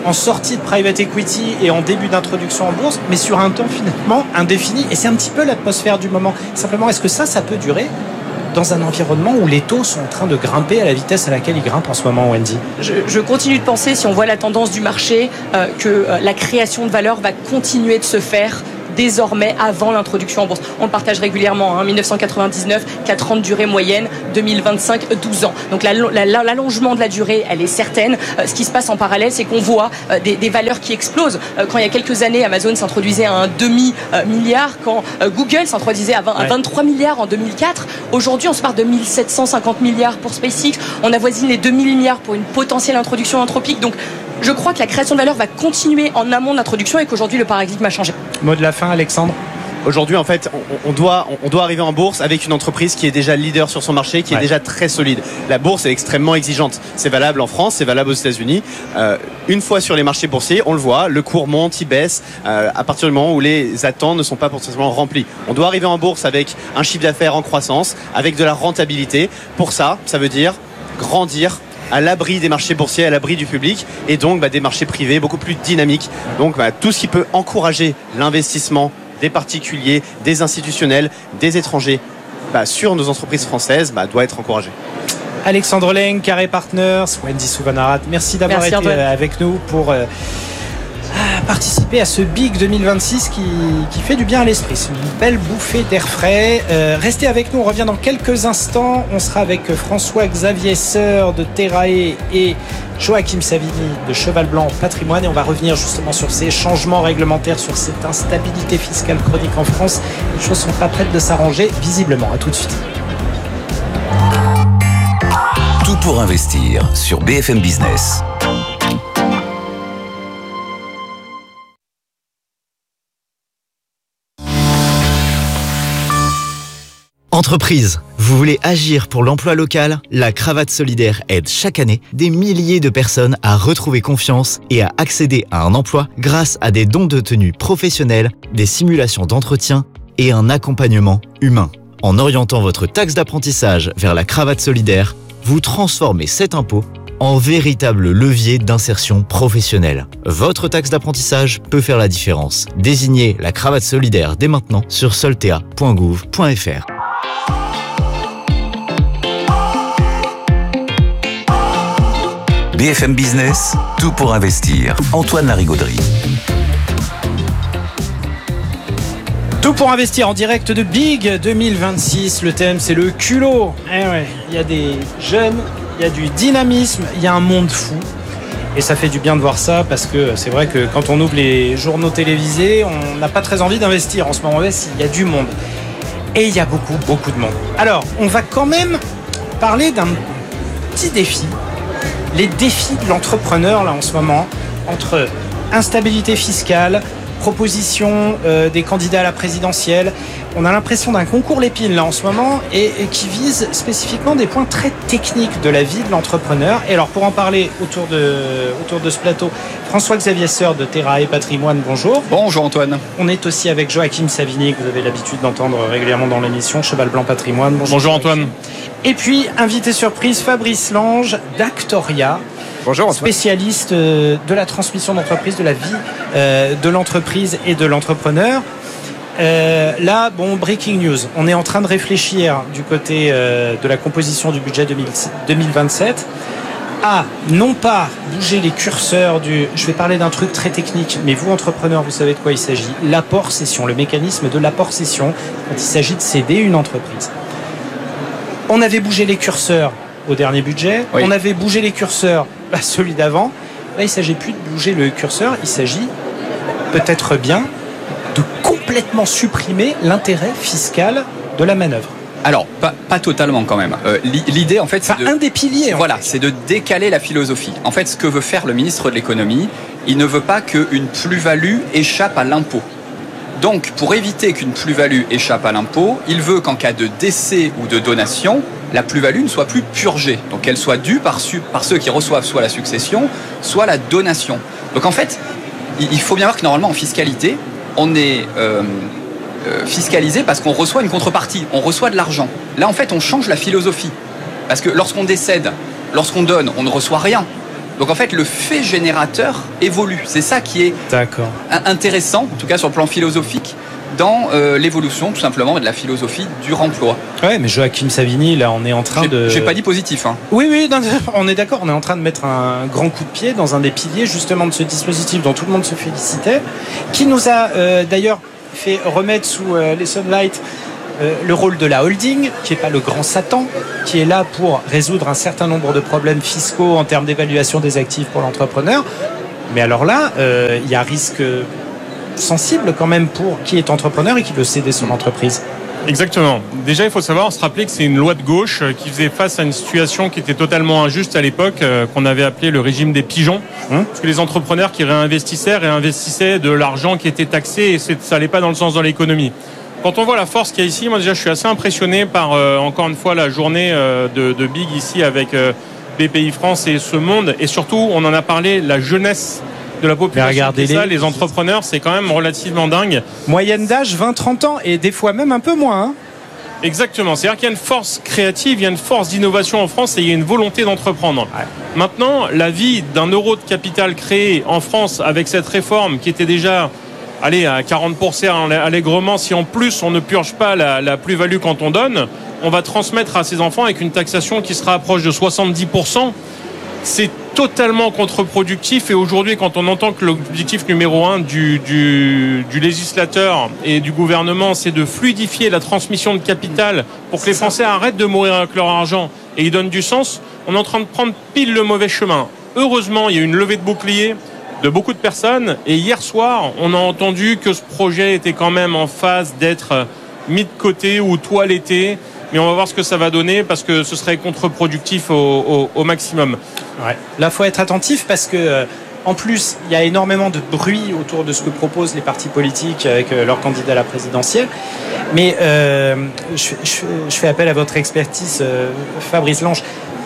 Speaker 6: en sortie de private equity et en début d'introduction en bourse, mais sur un temps finalement indéfini. Et c'est un petit peu l'atmosphère du moment. Simplement, est-ce que ça peut durer dans un environnement où les taux sont en train de grimper à la vitesse à laquelle ils grimpent en ce moment, Wendy?
Speaker 9: Je continue de penser, si on voit la tendance du marché, que la création de valeur va continuer de se faire désormais avant l'introduction en bourse. On le partage régulièrement, 1999, 4 ans de durée moyenne, 2025, 12 ans. Donc l'allongement de la durée, elle est certaine. Ce qui se passe en parallèle, c'est qu'on voit des valeurs qui explosent. Quand il y a quelques années, Amazon s'introduisait à un demi-milliard, quand Google s'introduisait à 23 milliards en 2004. Aujourd'hui, on se parle de 1750 milliards pour SpaceX. On avoisine les 2000 milliards pour une potentielle introduction anthropique. Donc, je crois que la création de valeur va continuer en amont de l'introduction et qu'aujourd'hui, le paradigme a changé.
Speaker 6: Mot de la fin, Alexandre.
Speaker 8: Aujourd'hui, en fait, on doit arriver en bourse avec une entreprise qui est déjà leader sur son marché, qui est déjà très solide. La bourse est extrêmement exigeante. C'est valable en France, c'est valable aux États-Unis. Une fois sur les marchés boursiers, on le voit, le cours monte, il baisse à partir du moment où les attentes ne sont pas potentiellement remplies. On doit arriver en bourse avec un chiffre d'affaires en croissance, avec de la rentabilité. Pour ça, ça veut dire grandir à l'abri des marchés boursiers, à l'abri du public, et donc des marchés privés beaucoup plus dynamiques. Donc tout ce qui peut encourager l'investissement des particuliers, des institutionnels, des étrangers sur nos entreprises françaises doit être encouragé.
Speaker 6: Alexandre Leng, Carré Partners, Wendy Souvanarat, merci d'avoir été avec nous pour participer à ce Big 2026 qui fait du bien à l'esprit. C'est une belle bouffée d'air frais. Restez avec nous, on revient dans quelques instants. On sera avec François-Xavier Seur de Terrae et Joachim Savini de Cheval Blanc Patrimoine, et on va revenir justement sur ces changements réglementaires, sur cette instabilité fiscale chronique en France. Les choses sont pas prêtes de s'arranger visiblement. À tout de suite.
Speaker 5: Tout pour investir sur BFM Business.
Speaker 10: Entreprise, vous voulez agir pour l'emploi local? La Cravate Solidaire aide chaque année des milliers de personnes à retrouver confiance et à accéder à un emploi grâce à des dons de tenue professionnels, des simulations d'entretien et un accompagnement humain. En orientant votre taxe d'apprentissage vers la Cravate Solidaire, vous transformez cet impôt en véritable levier d'insertion professionnelle. Votre taxe d'apprentissage peut faire la différence. Désignez la Cravate Solidaire dès maintenant sur soltea.gouv.fr.
Speaker 5: BFM Business, tout pour investir. Antoine Larigauderie.
Speaker 6: Tout pour investir en direct de Big 2026. Le thème, c'est le culot. Il y a des jeunes, il y a du dynamisme, il y a un monde fou. Et ça fait du bien de voir ça, parce que c'est vrai que quand on ouvre les journaux télévisés, on n'a pas très envie d'investir en ce moment. Il y a du monde. Et il y a beaucoup de monde. Alors, on va quand même parler d'un petit défi. Les défis de l'entrepreneur là en ce moment, entre instabilité fiscale, proposition des candidats à la présidentielle. On a l'impression d'un concours Lépine là en ce moment et qui vise spécifiquement des points très techniques de la vie de l'entrepreneur. Et alors pour en parler autour de ce plateau, François-Xavier Seur de Terrae Patrimoine, bonjour.
Speaker 11: Bonjour Antoine.
Speaker 6: On est aussi avec Joachim Savini, que vous avez l'habitude d'entendre régulièrement dans l'émission, Cheval Blanc Patrimoine.
Speaker 11: Bonjour Antoine.
Speaker 6: Et puis, invité surprise, Fabrice Lange d'Actoria.
Speaker 11: Bonjour Antoine.
Speaker 6: Spécialiste de la transmission d'entreprise, de la vie de l'entreprise et de l'entrepreneur. Là, breaking news. On est en train de réfléchir du côté de la composition du budget 2027 à non pas bouger les curseurs je vais parler d'un truc très technique, mais vous, entrepreneurs, vous savez de quoi il s'agit. L'apport-cession, le mécanisme de l'apport-cession quand il s'agit de céder une entreprise. On avait bougé les curseurs au dernier budget. Oui. On avait bougé les curseurs à celui d'avant. Là, il ne s'agit plus de bouger le curseur. Il s'agit peut-être bien de complètement supprimer l'intérêt fiscal de la manœuvre.
Speaker 11: Alors, pas totalement quand même. L'idée, en fait, c'est
Speaker 6: un des piliers.
Speaker 11: C'est de décaler la philosophie. En fait, ce que veut faire le ministre de l'économie, il ne veut pas qu'une plus-value échappe à l'impôt. Donc, pour éviter qu'une plus-value échappe à l'impôt, il veut qu'en cas de décès ou de donation, la plus-value ne soit plus purgée. Donc, qu'elle soit due par ceux qui reçoivent soit la succession, soit la donation. Donc, en fait, il faut bien voir que normalement, en fiscalité, on est fiscalisé parce qu'on reçoit une contrepartie, on reçoit de l'argent. Là, en fait, on change la philosophie. Parce que lorsqu'on décède, lorsqu'on donne, on ne reçoit rien. Donc en fait, le fait générateur évolue. C'est ça qui est intéressant, en tout cas sur le plan philosophique, dans l'évolution tout simplement de la philosophie du remploi.
Speaker 6: Ouais, mais Joachim Savini, là, on est en train de...
Speaker 11: J'ai pas dit positif. Hein.
Speaker 6: Oui, non, on est d'accord. On est en train de mettre un grand coup de pied dans un des piliers justement de ce dispositif dont tout le monde se félicitait, qui nous a d'ailleurs fait remettre sous les sunlights le rôle de la holding, qui n'est pas le grand Satan, qui est là pour résoudre un certain nombre de problèmes fiscaux en termes d'évaluation des actifs pour l'entrepreneur. Mais alors là, il y a un risque sensible quand même pour qui est entrepreneur et qui veut céder son entreprise.
Speaker 12: Exactement. Déjà, il faut savoir, se rappeler que c'est une loi de gauche qui faisait face à une situation qui était totalement injuste à l'époque, qu'on avait appelé le régime des pigeons. Parce que les entrepreneurs qui réinvestissaient de l'argent qui était taxé et ça n'allait pas dans le sens de l'économie. Quand on voit la force qu'il y a ici, moi déjà je suis assez impressionné par encore une fois la journée de Big ici avec BPI France et ce monde, et surtout on en a parlé, la jeunesse de la population.
Speaker 6: Regardez
Speaker 12: les entrepreneurs, c'est quand même relativement dingue.
Speaker 6: Moyenne d'âge 20-30 ans et des fois même un peu moins. Hein.
Speaker 12: Exactement, c'est-à-dire qu'il y a une force créative, il y a une force d'innovation en France et il y a une volonté d'entreprendre. Ouais. Maintenant, la vie d'un euro de capital créé en France avec cette réforme qui était déjà à 40% allègrement, si en plus on ne purge pas la plus-value quand on donne, on va transmettre à ses enfants avec une taxation qui sera proche de 70%. C'est totalement contre-productif et aujourd'hui, quand on entend que l'objectif numéro 1 du législateur et du gouvernement, c'est de fluidifier la transmission de capital pour que les Français arrêtent de mourir avec leur argent et ils donnent du sens, on est en train de prendre pile le mauvais chemin. Heureusement, il y a eu une levée de bouclier de beaucoup de personnes et hier soir, on a entendu que ce projet était quand même en phase d'être mis de côté ou toiletté. Mais on va voir ce que ça va donner parce que ce serait contre-productif au maximum.
Speaker 6: Ouais. Là, il faut être attentif parce que, en plus, il y a énormément de bruit autour de ce que proposent les partis politiques avec leurs candidats à la présidentielle. Mais je fais appel à votre expertise, Fabrice Lange.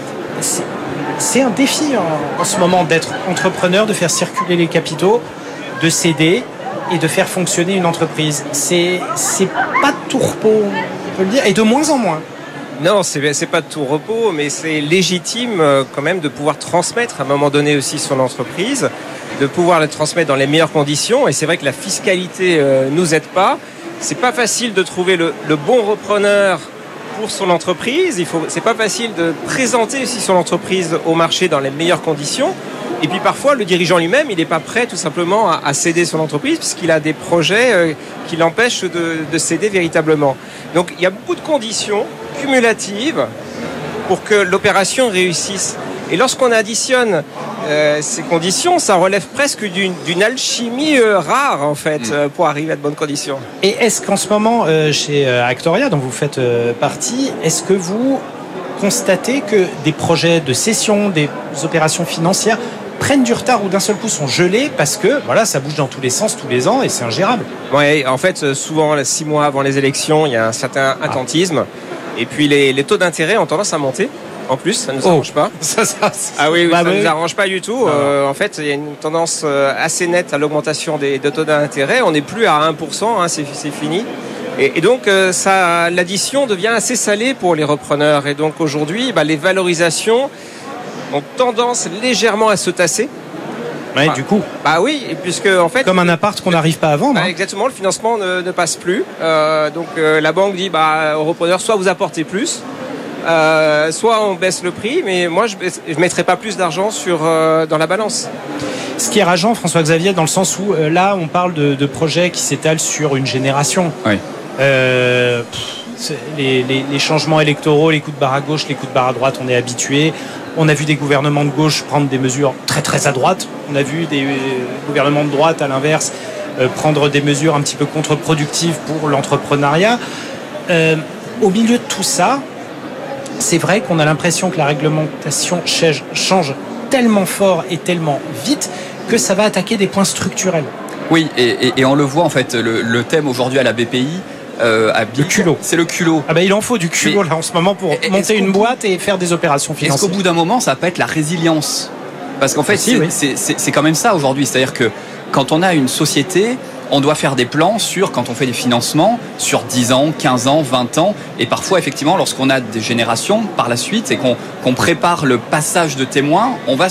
Speaker 6: C'est un défi en ce moment d'être entrepreneur, de faire circuler les capitaux, de céder et de faire fonctionner une entreprise. C'est pas de tout repos. Le dire, et de moins en moins.
Speaker 13: Non, c'est pas de tout repos, mais c'est légitime quand même de pouvoir transmettre à un moment donné aussi son entreprise, de pouvoir la transmettre dans les meilleures conditions. Et c'est vrai que la fiscalité nous aide pas. C'est pas facile de trouver le bon repreneur pour son entreprise. C'est pas facile de présenter aussi son entreprise au marché dans les meilleures conditions. Et puis parfois, le dirigeant lui-même, il n'est pas prêt tout simplement à céder son entreprise puisqu'il a des projets qui l'empêchent de céder véritablement. Donc il y a beaucoup de conditions cumulatives pour que l'opération réussisse. Et lorsqu'on additionne ces conditions, ça relève presque d'une alchimie rare en fait pour arriver à de bonnes conditions.
Speaker 6: Et est-ce qu'en ce moment, chez Actoria, dont vous faites partie, est-ce que vous constatez que des projets de cession, des opérations financières prennent du retard ou d'un seul coup sont gelés parce que voilà, ça bouge dans tous les sens tous les ans et c'est ingérable.
Speaker 13: Oui, en fait, souvent 6 mois avant les élections, il y a un certain attentisme. Et puis les taux d'intérêt ont tendance à monter. En plus, ça ne nous arrange pas. Ah oui, ça ne nous arrange pas du tout. En fait, il y a une tendance assez nette à l'augmentation des taux d'intérêt. On n'est plus à 1%, c'est fini. Et donc, l'addition devient assez salée pour les repreneurs. Et donc, aujourd'hui, les valorisations ont tendance légèrement à se tasser.
Speaker 6: Ouais, du coup.
Speaker 13: Oui, puisque en fait.
Speaker 6: Comme un appart qu'on n'arrive pas à vendre.
Speaker 13: Exactement, le financement ne passe plus. Donc la banque dit aux repreneurs, soit vous apportez plus, soit on baisse le prix, mais moi je ne mettrai pas plus d'argent dans la balance.
Speaker 6: Ce qui est rageant, François-Xavier, dans le sens où là on parle de projets qui s'étalent sur une génération.
Speaker 11: Oui.
Speaker 6: Les changements électoraux, les coups de barre à gauche, les coups de barre à droite, on est habitué. On a vu des gouvernements de gauche prendre des mesures très très à droite. On a vu des gouvernements de droite, à l'inverse, prendre des mesures un petit peu contre-productives pour l'entrepreneuriat. Au milieu de tout ça, c'est vrai qu'on a l'impression que la réglementation change tellement fort et tellement vite que ça va attaquer des points structurels.
Speaker 11: Oui, et on le voit en fait, le thème aujourd'hui à la BPI,
Speaker 6: le culot.
Speaker 11: C'est le culot.
Speaker 6: Il en faut du culot là en ce moment pour monter une boîte et faire des opérations financières.
Speaker 11: Est-ce qu'au bout d'un moment, ça va pas être la résilience ? Parce qu'en fait, c'est quand même ça aujourd'hui. C'est-à-dire que quand on a une société, on doit faire des plans quand on fait des financements, sur 10 ans, 15 ans, 20 ans. Et parfois, effectivement, lorsqu'on a des générations par la suite et qu'on prépare le passage de témoins, on va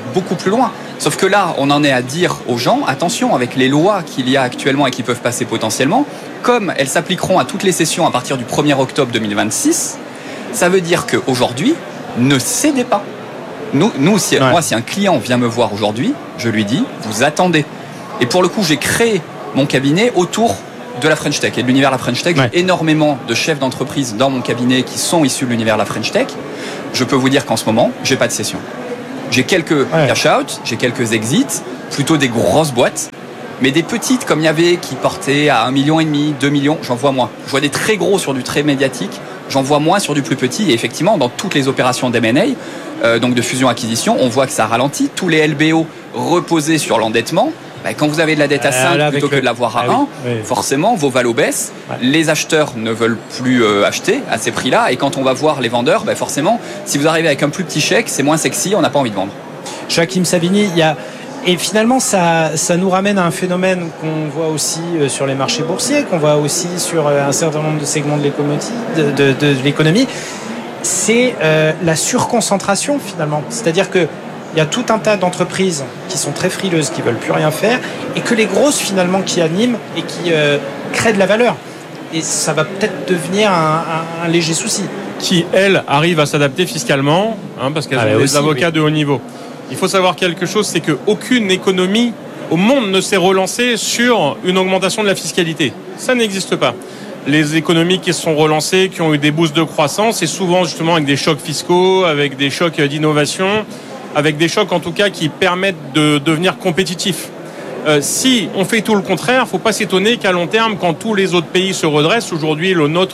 Speaker 11: beaucoup plus loin. Sauf que là, on en est à dire aux gens, attention, avec les lois qu'il y a actuellement et qui peuvent passer potentiellement, comme elles s'appliqueront à toutes les sessions à partir du 1er octobre 2026, ça veut dire qu'aujourd'hui, ne cédez pas. Moi, si un client vient me voir aujourd'hui, je lui dis, vous attendez. Et pour le coup, j'ai créé mon cabinet autour de la French Tech et de l'univers de la French Tech. J'ai énormément de chefs d'entreprise dans mon cabinet qui sont issus de l'univers de la French Tech. Je peux vous dire qu'en ce moment, j'ai pas de session. J'ai quelques cash-out, j'ai quelques exits, plutôt des grosses boîtes, mais des petites comme il y avait qui portaient à 1,5 million, 2 millions, j'en vois moins. Je vois des très gros sur du très médiatique, j'en vois moins sur du plus petit. Et effectivement, dans toutes les opérations d'M&A, donc de fusion-acquisition, on voit que ça ralentit. Tous les LBO reposés sur l'endettement. Quand vous avez de la dette à 5 plutôt que de l'avoir à 1, forcément, vos valos baissent. Les acheteurs ne veulent plus acheter à ces prix-là. Et quand on va voir les vendeurs, forcément, si vous arrivez avec un plus petit chèque, c'est moins sexy, on n'a pas envie de vendre.
Speaker 6: Joachim Savigny, et finalement, ça nous ramène à un phénomène qu'on voit aussi sur les marchés boursiers, qu'on voit aussi sur un certain nombre de segments de l'économie. C'est la surconcentration, finalement. C'est-à-dire que il y a tout un tas d'entreprises qui sont très frileuses, qui veulent plus rien faire, et que les grosses finalement qui animent et qui créent de la valeur. Et ça va peut-être devenir un léger souci.
Speaker 12: Qui, elles, arrivent à s'adapter fiscalement, parce qu'elles ont des avocats de haut niveau. Il faut savoir quelque chose, c'est qu'aucune économie au monde ne s'est relancée sur une augmentation de la fiscalité. Ça n'existe pas. Les économies qui se sont relancées, qui ont eu des boosts de croissance, c'est souvent justement avec des chocs fiscaux, avec des chocs d'innovation, avec des chocs en tout cas qui permettent de devenir compétitifs. Si on fait tout le contraire, il ne faut pas s'étonner qu'à long terme, quand tous les autres pays se redressent, aujourd'hui le nôtre,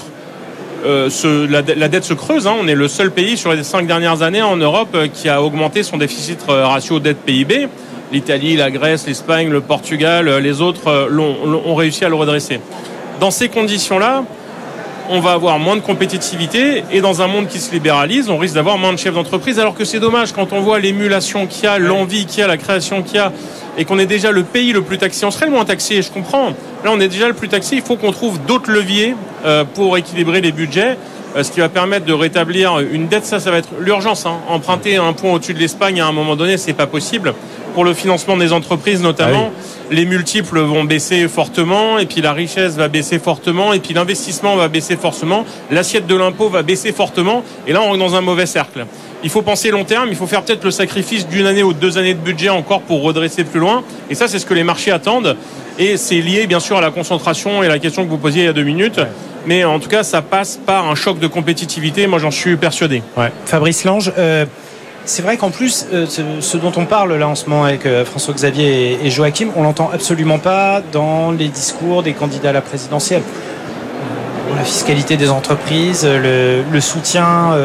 Speaker 12: la dette se creuse. On est le seul pays sur les 5 dernières années en Europe qui a augmenté son déficit ratio dette-PIB. L'Italie, la Grèce, l'Espagne, le Portugal, les autres ont réussi à le redresser. Dans ces conditions-là, on va avoir moins de compétitivité et dans un monde qui se libéralise, on risque d'avoir moins de chefs d'entreprise, alors que c'est dommage quand on voit l'émulation qu'il y a, l'envie qu'il y a, la création qu'il y a, et qu'on est déjà le pays le plus taxé. On serait le moins taxé, je comprends. Là, on est déjà le plus taxé. Il faut qu'on trouve d'autres leviers pour équilibrer les budgets, ce qui va permettre de rétablir une dette. Ça va être l'urgence. Emprunter un point au-dessus de l'Espagne à un moment donné, c'est pas possible. Pour le financement des entreprises notamment, les multiples vont baisser fortement, et puis la richesse va baisser fortement, et puis l'investissement va baisser fortement, l'assiette de l'impôt va baisser fortement, et là on rentre dans un mauvais cercle. Il faut penser long terme, il faut faire peut-être le sacrifice d'1 année ou 2 années de budget encore pour redresser plus loin, et ça c'est ce que les marchés attendent, et c'est lié bien sûr à la concentration et la question que vous posiez il y a 2 minutes, mais en tout cas ça passe par un choc de compétitivité, moi j'en suis persuadé.
Speaker 6: Fabrice Lange, c'est vrai qu'en plus, ce dont on parle là en ce moment avec François-Xavier et Joachim, on l'entend absolument pas dans les discours des candidats à la présidentielle. La fiscalité des entreprises, le soutien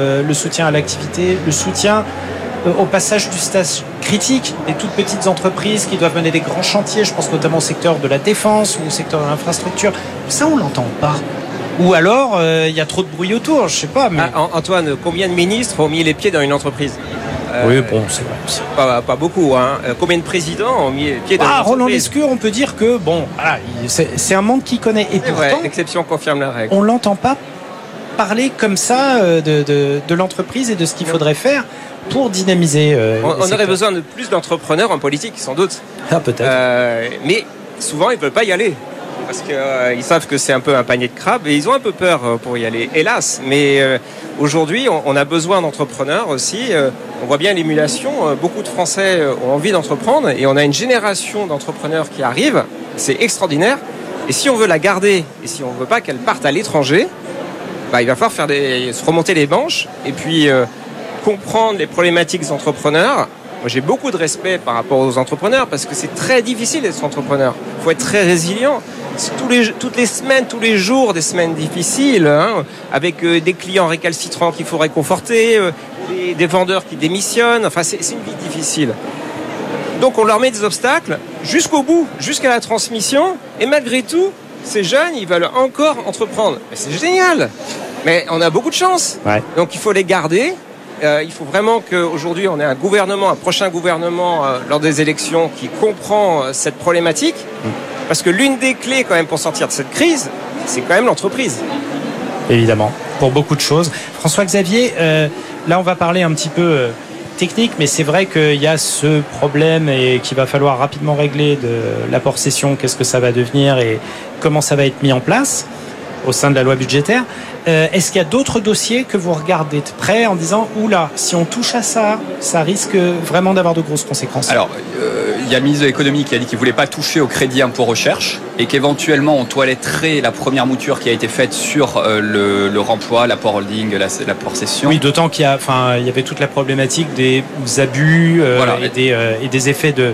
Speaker 6: à l'activité, le soutien au passage du stage critique des toutes petites entreprises qui doivent mener des grands chantiers. Je pense notamment au secteur de la défense ou au secteur de l'infrastructure. Ça, on l'entend pas. Ou alors, il y a trop de bruit autour, je sais pas. Mais...
Speaker 13: Antoine, combien de ministres ont mis les pieds dans une entreprise ?
Speaker 6: Oui, bon, c'est vrai.
Speaker 13: Pas beaucoup. Combien de présidents ont mis les pieds dans une entreprise ?
Speaker 6: Roland Lescure, on peut dire que, voilà, c'est un monde qui connaît. Et pourtant,
Speaker 13: vrai, l'exception confirme la règle.
Speaker 6: On l'entend pas parler comme ça de l'entreprise et de ce qu'il faudrait faire pour dynamiser.
Speaker 13: On aurait besoin de plus d'entrepreneurs en politique, sans doute.
Speaker 6: Peut-être.
Speaker 13: Mais souvent, ils ne veulent pas y aller. Parce qu'ils savent que c'est un peu un panier de crabes et ils ont un peu peur pour y aller, hélas. Mais aujourd'hui, on a besoin d'entrepreneurs aussi. On voit bien l'émulation. Beaucoup de Français ont envie d'entreprendre et on a une génération d'entrepreneurs qui arrive. C'est extraordinaire. Et si on veut la garder et si on ne veut pas qu'elle parte à l'étranger, il va falloir se remonter les manches et puis comprendre les problématiques des entrepreneurs. Moi, j'ai beaucoup de respect par rapport aux entrepreneurs parce que c'est très difficile d'être entrepreneur. Il faut être très résilient. C'est toutes les semaines, tous les jours, des semaines difficiles, avec des clients récalcitrants qu'il faut réconforter, des vendeurs qui démissionnent. Enfin, c'est une vie difficile. Donc, on leur met des obstacles jusqu'au bout, jusqu'à la transmission. Et malgré tout, ces jeunes, ils veulent encore entreprendre. Mais c'est génial. Mais on a beaucoup de chance. Donc, il faut les garder. Il faut vraiment qu'aujourd'hui, on ait un prochain gouvernement lors des élections qui comprend cette problématique. Parce que l'une des clés quand même pour sortir de cette crise, c'est quand même l'entreprise.
Speaker 6: Évidemment, pour beaucoup de choses. François-Xavier, là on va parler un petit peu technique, mais c'est vrai qu'il y a ce problème et qu'il va falloir rapidement régler de l'apport-cession, qu'est-ce que ça va devenir et comment ça va être mis en place au sein de la loi budgétaire. Est-ce qu'il y a d'autres dossiers que vous regardez de près en disant « Oula, si on touche à ça, ça risque vraiment d'avoir de grosses conséquences ».
Speaker 11: Alors, il y a le ministre de l'économie qui a dit qu'il ne voulait pas toucher au crédit impôt recherche et qu'éventuellement on toiletterait la première mouture qui a été faite sur le remploi, l'apport holding, l'apport cession.
Speaker 6: Oui, d'autant qu'il y avait toute la problématique des abus et des effets de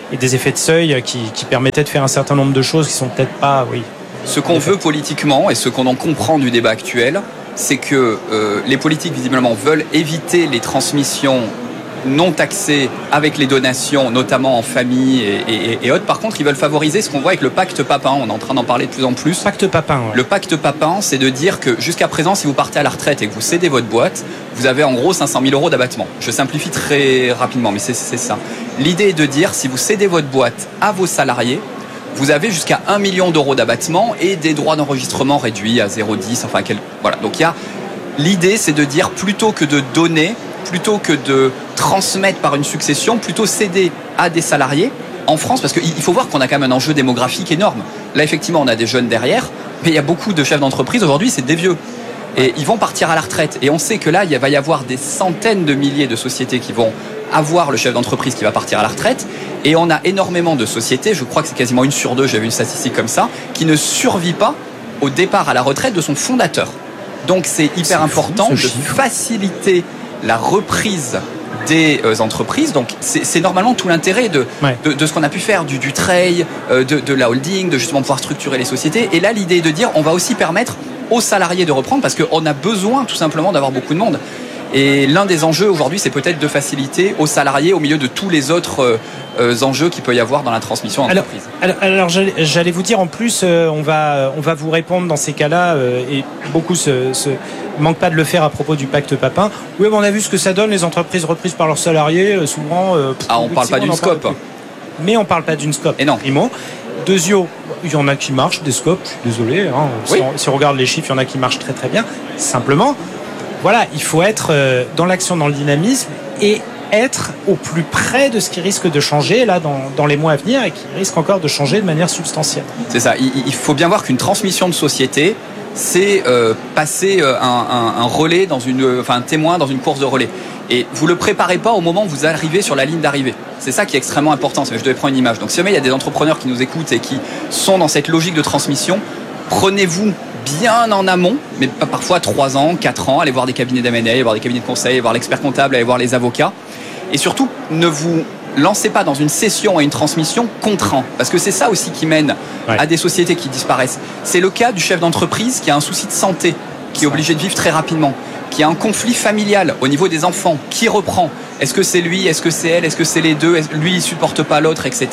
Speaker 6: seuil qui permettaient de faire un certain nombre de choses qui sont peut-être pas... Oui.
Speaker 11: Ce qu'on veut politiquement et ce qu'on en comprend du débat actuel, c'est que les politiques visiblement veulent éviter les transmissions non taxées avec les donations, notamment en famille et autres. Par contre, ils veulent favoriser ce qu'on voit avec le pacte Papin. On est en train d'en parler de plus en plus.
Speaker 6: Pacte Papin. Ouais.
Speaker 11: Le pacte Papin, c'est de dire que jusqu'à présent, si vous partez à la retraite et que vous cédez votre boîte, vous avez en gros 500 000 € d'abattement. Je simplifie très rapidement, mais c'est ça. L'idée est de dire, si vous cédez votre boîte à vos salariés, vous avez jusqu'à 1 million d'euros d'abattement et des droits d'enregistrement réduits à 0,10. Voilà. Donc l'idée, c'est de dire, plutôt que de donner, plutôt que de transmettre par une succession, plutôt céder à des salariés en France, parce qu'il faut voir qu'on a quand même un enjeu démographique énorme. Là, effectivement, on a des jeunes derrière, mais il y a beaucoup de chefs d'entreprise aujourd'hui, c'est des vieux. Et ils vont partir à la retraite. Et on sait que là, il va y avoir des centaines de milliers de sociétés qui vont avoir le chef d'entreprise qui va partir à la retraite. Et on a énormément de sociétés, je crois que c'est quasiment 1 sur 2, j'avais une statistique comme ça, qui ne survit pas au départ à la retraite de son fondateur. Donc c'est hyper important de faciliter la reprise des entreprises. Donc c'est normalement tout l'intérêt de ce qu'on a pu faire, du trail, de la holding, de justement pouvoir structurer les sociétés. Et là, l'idée est de dire, on va aussi permettre aux salariés de reprendre, parce qu'on a besoin tout simplement d'avoir beaucoup de monde. Et l'un des enjeux aujourd'hui, c'est peut-être de faciliter aux salariés au milieu de tous les autres enjeux qu'il peut y avoir dans la transmission d'entreprise.
Speaker 6: Alors j'allais vous dire, en plus, on va vous répondre dans ces cas-là, et beaucoup se manquent pas de le faire à propos du pacte Papin. Oui, mais on a vu ce que ça donne, les entreprises reprises par leurs salariés, souvent...
Speaker 11: on ne parle pas d'une scope.
Speaker 6: Mais on ne parle pas d'une scope.
Speaker 11: Et non.
Speaker 6: Deuxio, il y en a qui marchent, des scopes, je suis désolé. Si on regarde les chiffres, il y en a qui marchent très très bien. Simplement, voilà, il faut être dans l'action, dans le dynamisme et être au plus près de ce qui risque de changer là dans les mois à venir et qui risque encore de changer de manière substantielle.
Speaker 11: C'est ça, il faut bien voir qu'une transmission de société, c'est passer un relais un témoin dans une course de relais. Et vous ne le préparez pas au moment où vous arrivez sur la ligne d'arrivée. C'est ça qui est extrêmement important. Je devais prendre une image. Donc si jamais il y a des entrepreneurs qui nous écoutent et qui sont dans cette logique de transmission, prenez-vous bien en amont, mais parfois 3 ans, 4 ans, allez voir des cabinets d'M&A, allez voir des cabinets de conseil, allez voir l'expert comptable, allez voir les avocats. Et surtout, ne vous lancez pas dans une cession et une transmission contraint. Parce que c'est ça aussi qui mène à des sociétés qui disparaissent. C'est le cas du chef d'entreprise qui a un souci de santé, qui est obligé de vivre très rapidement, qui a un conflit familial au niveau des enfants, qui reprend. Est-ce que c'est lui, est-ce que c'est elle, est-ce que c'est les deux, lui il supporte pas l'autre, etc.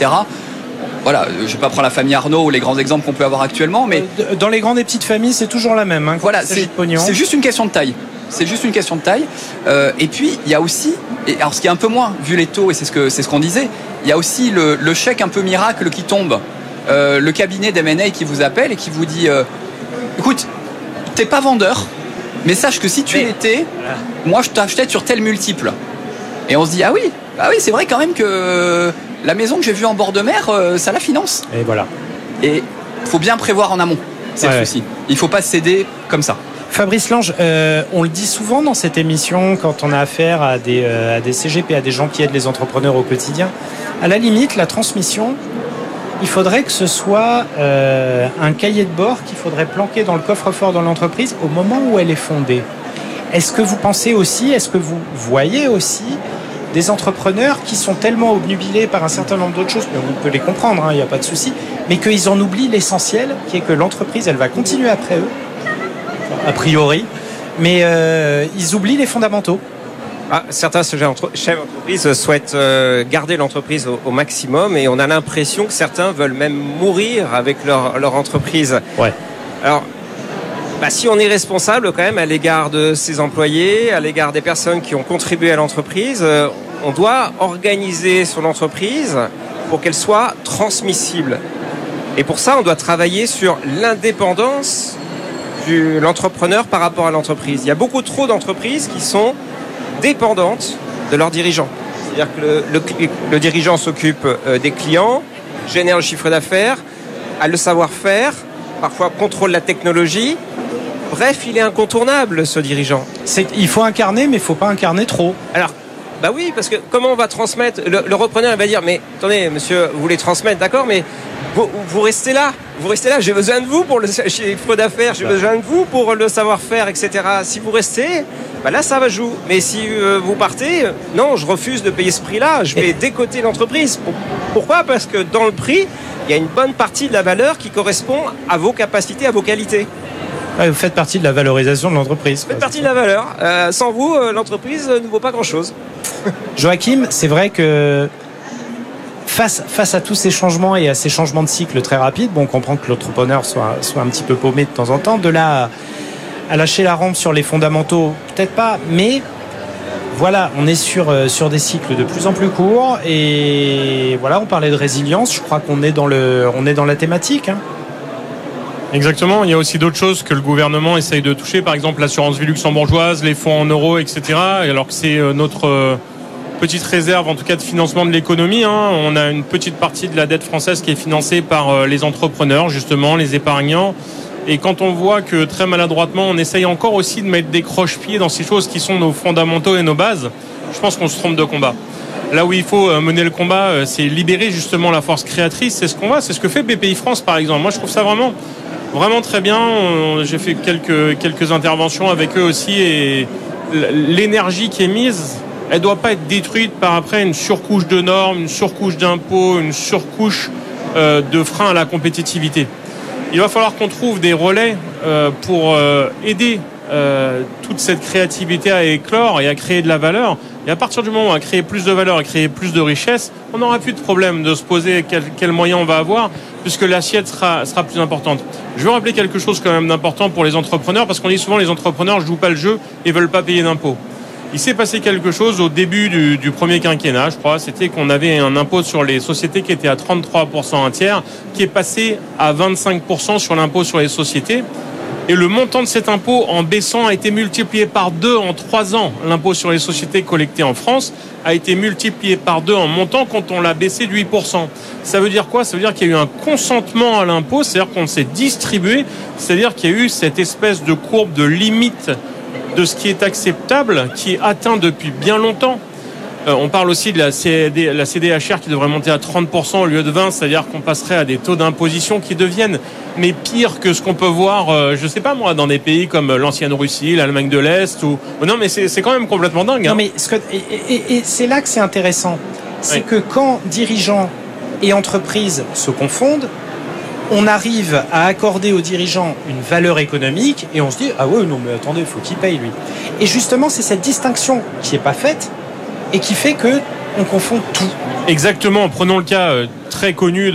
Speaker 11: Voilà, je ne vais pas prendre la famille Arnaud ou les grands exemples qu'on peut avoir actuellement, mais
Speaker 6: dans les grandes et petites familles, c'est toujours la même.
Speaker 11: Voilà, c'est juste une question de taille. C'est juste une question de taille. Et puis il y a aussi, alors ce qui est un peu moins vu les taux, et c'est ce qu'on disait, il y a aussi le chèque un peu miracle qui tombe, le cabinet d'M&A qui vous appelle et qui vous dit, écoute, t'es pas vendeur, mais sache que si tu l'étais, moi je t'achetais sur tel multiple. Et on se dit, ah oui, c'est vrai quand même que la maison que j'ai vue en bord de mer, ça la finance.
Speaker 6: Et voilà.
Speaker 11: Et il faut bien prévoir en amont, c'est le souci. Il ne faut pas céder comme ça.
Speaker 6: Fabrice Lange, on le dit souvent dans cette émission quand on a affaire à des CGP, à des gens qui aident les entrepreneurs au quotidien. À la limite, la transmission, il faudrait que ce soit un cahier de bord qu'il faudrait planquer dans le coffre-fort de l'entreprise au moment où elle est fondée. Est-ce que vous pensez aussi, est-ce que vous voyez aussi des entrepreneurs qui sont tellement obnubilés par un certain nombre d'autres choses, mais on peut les comprendre, il n'y a pas de souci, mais qu'ils en oublient l'essentiel, qui est que l'entreprise, elle va continuer après eux, a priori, mais ils oublient les fondamentaux.
Speaker 13: Certains chefs d'entreprise souhaitent garder l'entreprise au maximum, et on a l'impression que certains veulent même mourir avec leur entreprise.
Speaker 6: Ouais.
Speaker 13: Alors, si on est responsable quand même à l'égard de ses employés, à l'égard des personnes qui ont contribué à l'entreprise, on doit organiser son entreprise pour qu'elle soit transmissible. Et pour ça, on doit travailler sur l'indépendance de l'entrepreneur par rapport à l'entreprise. Il y a beaucoup trop d'entreprises qui sont dépendantes de leurs dirigeants. C'est-à-dire que le dirigeant s'occupe des clients, génère le chiffre d'affaires, a le savoir-faire, parfois contrôle la technologie. Bref, il est incontournable, ce dirigeant.
Speaker 6: Il faut incarner, mais il ne faut pas incarner trop.
Speaker 13: Alors, bah oui, parce que comment on va transmettre ? Le repreneur, il va dire, mais attendez, monsieur, vous voulez transmettre, d'accord, mais vous restez là. Vous restez là, j'ai besoin de vous pour le chiffre d'affaires, j'ai besoin de vous pour le savoir-faire, etc. Si vous restez, bah là, ça va jouer. Mais si vous partez, non, je refuse de payer ce prix-là, je vais décoter l'entreprise. Pourquoi ? Parce que dans le prix, il y a une bonne partie de la valeur qui correspond à vos capacités, à vos qualités.
Speaker 6: Vous faites partie de la valorisation de l'entreprise.
Speaker 13: Vous faites partie de la valeur. Sans vous, l'entreprise ne vaut pas grand-chose.
Speaker 6: Joachim, c'est vrai que face à tous ces changements et à ces changements de cycle très rapides, on comprend que l'entrepreneur soit un petit peu paumé de temps en temps. De là à lâcher la rampe sur les fondamentaux, peut-être pas, mais voilà, on est sur des cycles de plus en plus courts et voilà, on parlait de résilience, je crois qu'on est dans la thématique.
Speaker 12: Exactement, il y a aussi d'autres choses que le gouvernement essaye de toucher, par exemple l'assurance vie luxembourgeoise, les fonds en euros, etc. Alors que c'est notre petite réserve, en tout cas de financement de l'économie. On a une petite partie de la dette française qui est financée par les entrepreneurs, justement, les épargnants. Et quand on voit que très maladroitement, on essaye encore aussi de mettre des croche-pieds dans ces choses qui sont nos fondamentaux et nos bases, je pense qu'on se trompe de combat. Là où il faut mener le combat, c'est libérer justement la force créatrice. C'est ce qu'on voit, c'est ce que fait BPI France, par exemple. Moi, je trouve ça vraiment très bien. J'ai fait quelques interventions avec eux aussi et l'énergie qui est mise, elle doit pas être détruite par après une surcouche de normes, une surcouche d'impôts, une surcouche de freins à la compétitivité. Il va falloir qu'on trouve des relais pour aider toute cette créativité à éclore et à créer de la valeur. Et à partir du moment où on va créer plus de valeur, à créer plus de richesse, on n'aura plus de problème de se poser quel moyen on va avoir, puisque l'assiette sera plus importante. Je veux rappeler quelque chose quand même d'important pour les entrepreneurs, parce qu'on dit souvent les entrepreneurs ne jouent pas le jeu et veulent pas payer d'impôts. Il s'est passé quelque chose au début du premier quinquennat, je crois, c'était qu'on avait un impôt sur les sociétés qui était à 33% un tiers, qui est passé à 25% sur l'impôt sur les sociétés. Et le montant de cet impôt, en baissant, a été multiplié par 2 en 3 ans. L'impôt sur les sociétés collecté en France a été multiplié par 2 en montant quand on l'a baissé de 8%. Ça veut dire quoi ? Ça veut dire qu'il y a eu un consentement à l'impôt, c'est-à-dire qu'on s'est distribué, c'est-à-dire qu'il y a eu cette espèce de courbe de limite de ce qui est acceptable, qui est atteint depuis bien longtemps. On parle aussi de la CDHR qui devrait monter à 30% au lieu de 20%, c'est-à-dire qu'on passerait à des taux d'imposition qui deviennent mais pire que ce qu'on peut voir, je sais pas moi, dans des pays comme l'ancienne Russie, l'Allemagne de l'Est. Non, mais c'est quand même complètement dingue.
Speaker 6: Non, mais et c'est là que c'est intéressant. C'est que quand dirigeants et entreprises se confondent, on arrive à accorder aux dirigeants une valeur économique et on se dit « Ah ouais, non mais attendez, il faut qu'il paye lui ». Et justement, c'est cette distinction qui n'est pas faite et qui fait qu'on confond tout.
Speaker 12: Exactement. Prenons le cas très connu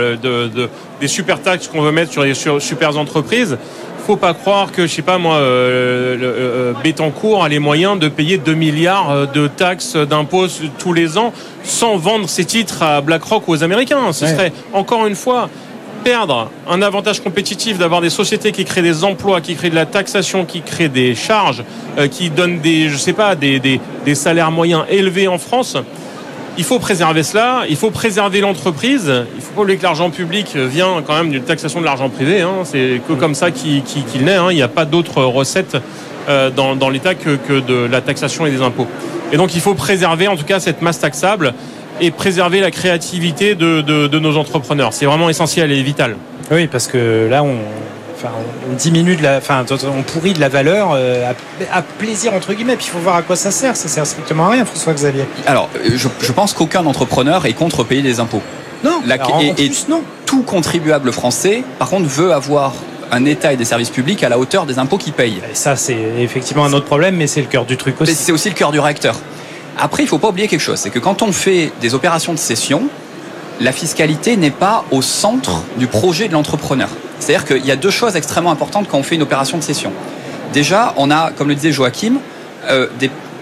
Speaker 12: des super taxes qu'on veut mettre sur les super entreprises. Faut pas croire que, je sais pas moi, Bettencourt a les moyens de payer 2 milliards de taxes d'impôts tous les ans sans vendre ses titres à BlackRock ou aux Américains. Ce serait, encore une fois, perdre un avantage compétitif d'avoir des sociétés qui créent des emplois, qui créent de la taxation, qui créent des charges, qui donnent des salaires moyens élevés en France. Il faut préserver cela, il faut préserver l'entreprise. Il ne faut pas oublier que l'argent public vient quand même d'une taxation de l'argent privé. C'est que comme ça qu'il naît. Il n'y a pas d'autres recettes dans l'État que de la taxation et des impôts. Et donc il faut préserver en tout cas cette masse taxable et préserver la créativité de nos entrepreneurs. C'est vraiment essentiel et vital.
Speaker 6: Oui, parce que là, on diminue on pourrit de la valeur à plaisir entre guillemets. Puis il faut voir à quoi ça sert. Ça sert strictement à rien, François-Xavier.
Speaker 11: Alors, je pense qu'aucun entrepreneur est contre payer des impôts.
Speaker 6: Non. Non.
Speaker 11: Tout contribuable français, par contre, veut avoir un État et des services publics à la hauteur des impôts qu'il paye.
Speaker 6: Et ça, c'est effectivement un autre problème, mais c'est le cœur du truc aussi.
Speaker 11: Mais c'est aussi le cœur du réacteur. Après, il ne faut pas oublier quelque chose, c'est que quand on fait des opérations de cession, la fiscalité n'est pas au centre du projet de l'entrepreneur. C'est-à-dire qu'il y a 2 choses extrêmement importantes quand on fait une opération de cession. Déjà, on a, comme le disait Joachim,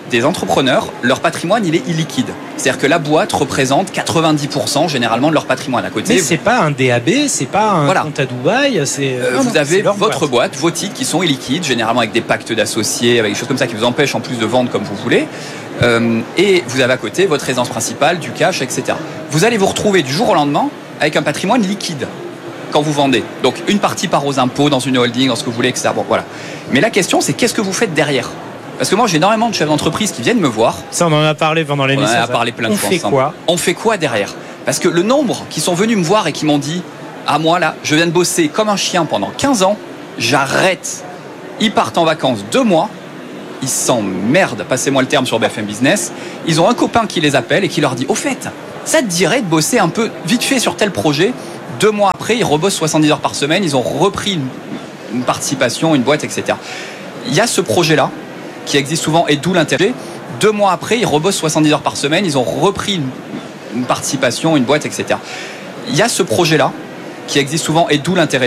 Speaker 11: des entrepreneurs, leur patrimoine, il est illiquide. C'est-à-dire que la boîte représente 90% généralement de leur patrimoine à côté.
Speaker 6: Mais c'est pas un DAB, c'est pas un compte à Dubaï.
Speaker 11: Vous avez votre boîte, vos titres qui sont illiquides, généralement avec des pactes d'associés, avec des choses comme ça qui vous empêchent en plus de vendre comme vous voulez. Et vous avez à côté votre résidence principale, du cash, etc. Vous allez vous retrouver du jour au lendemain avec un patrimoine liquide quand vous vendez. Donc une partie part aux impôts dans une holding, dans ce que vous voulez, etc. Bon, voilà. Mais la question, c'est qu'est-ce que vous faites derrière ? Parce que moi, j'ai énormément de chefs d'entreprise qui viennent me voir.
Speaker 6: Ça, on en a parlé pendant l'émission.
Speaker 11: On en a parlé plein de fois ensemble. On fait quoi derrière ? Parce que le nombre qui sont venus me voir et qui m'ont dit « Ah, moi, là, je viens de bosser comme un chien pendant 15 ans, j'arrête. » Ils partent en vacances 2 mois, ils s'emmerdent, passez-moi le terme sur BFM Business. Ils ont un copain qui les appelle et qui leur dit « Au fait, ça te dirait de bosser un peu vite fait sur tel projet ?» 2 mois après, ils rebossent 70 heures par semaine, ils ont repris une participation, une boîte, etc. Il y a ce projet-là qui existe souvent et d'où l'intérêt. 2 mois après, ils rebossent 70 heures par semaine, ils ont repris une participation, une boîte, etc. Il y a ce projet-là qui existe souvent et d'où l'intérêt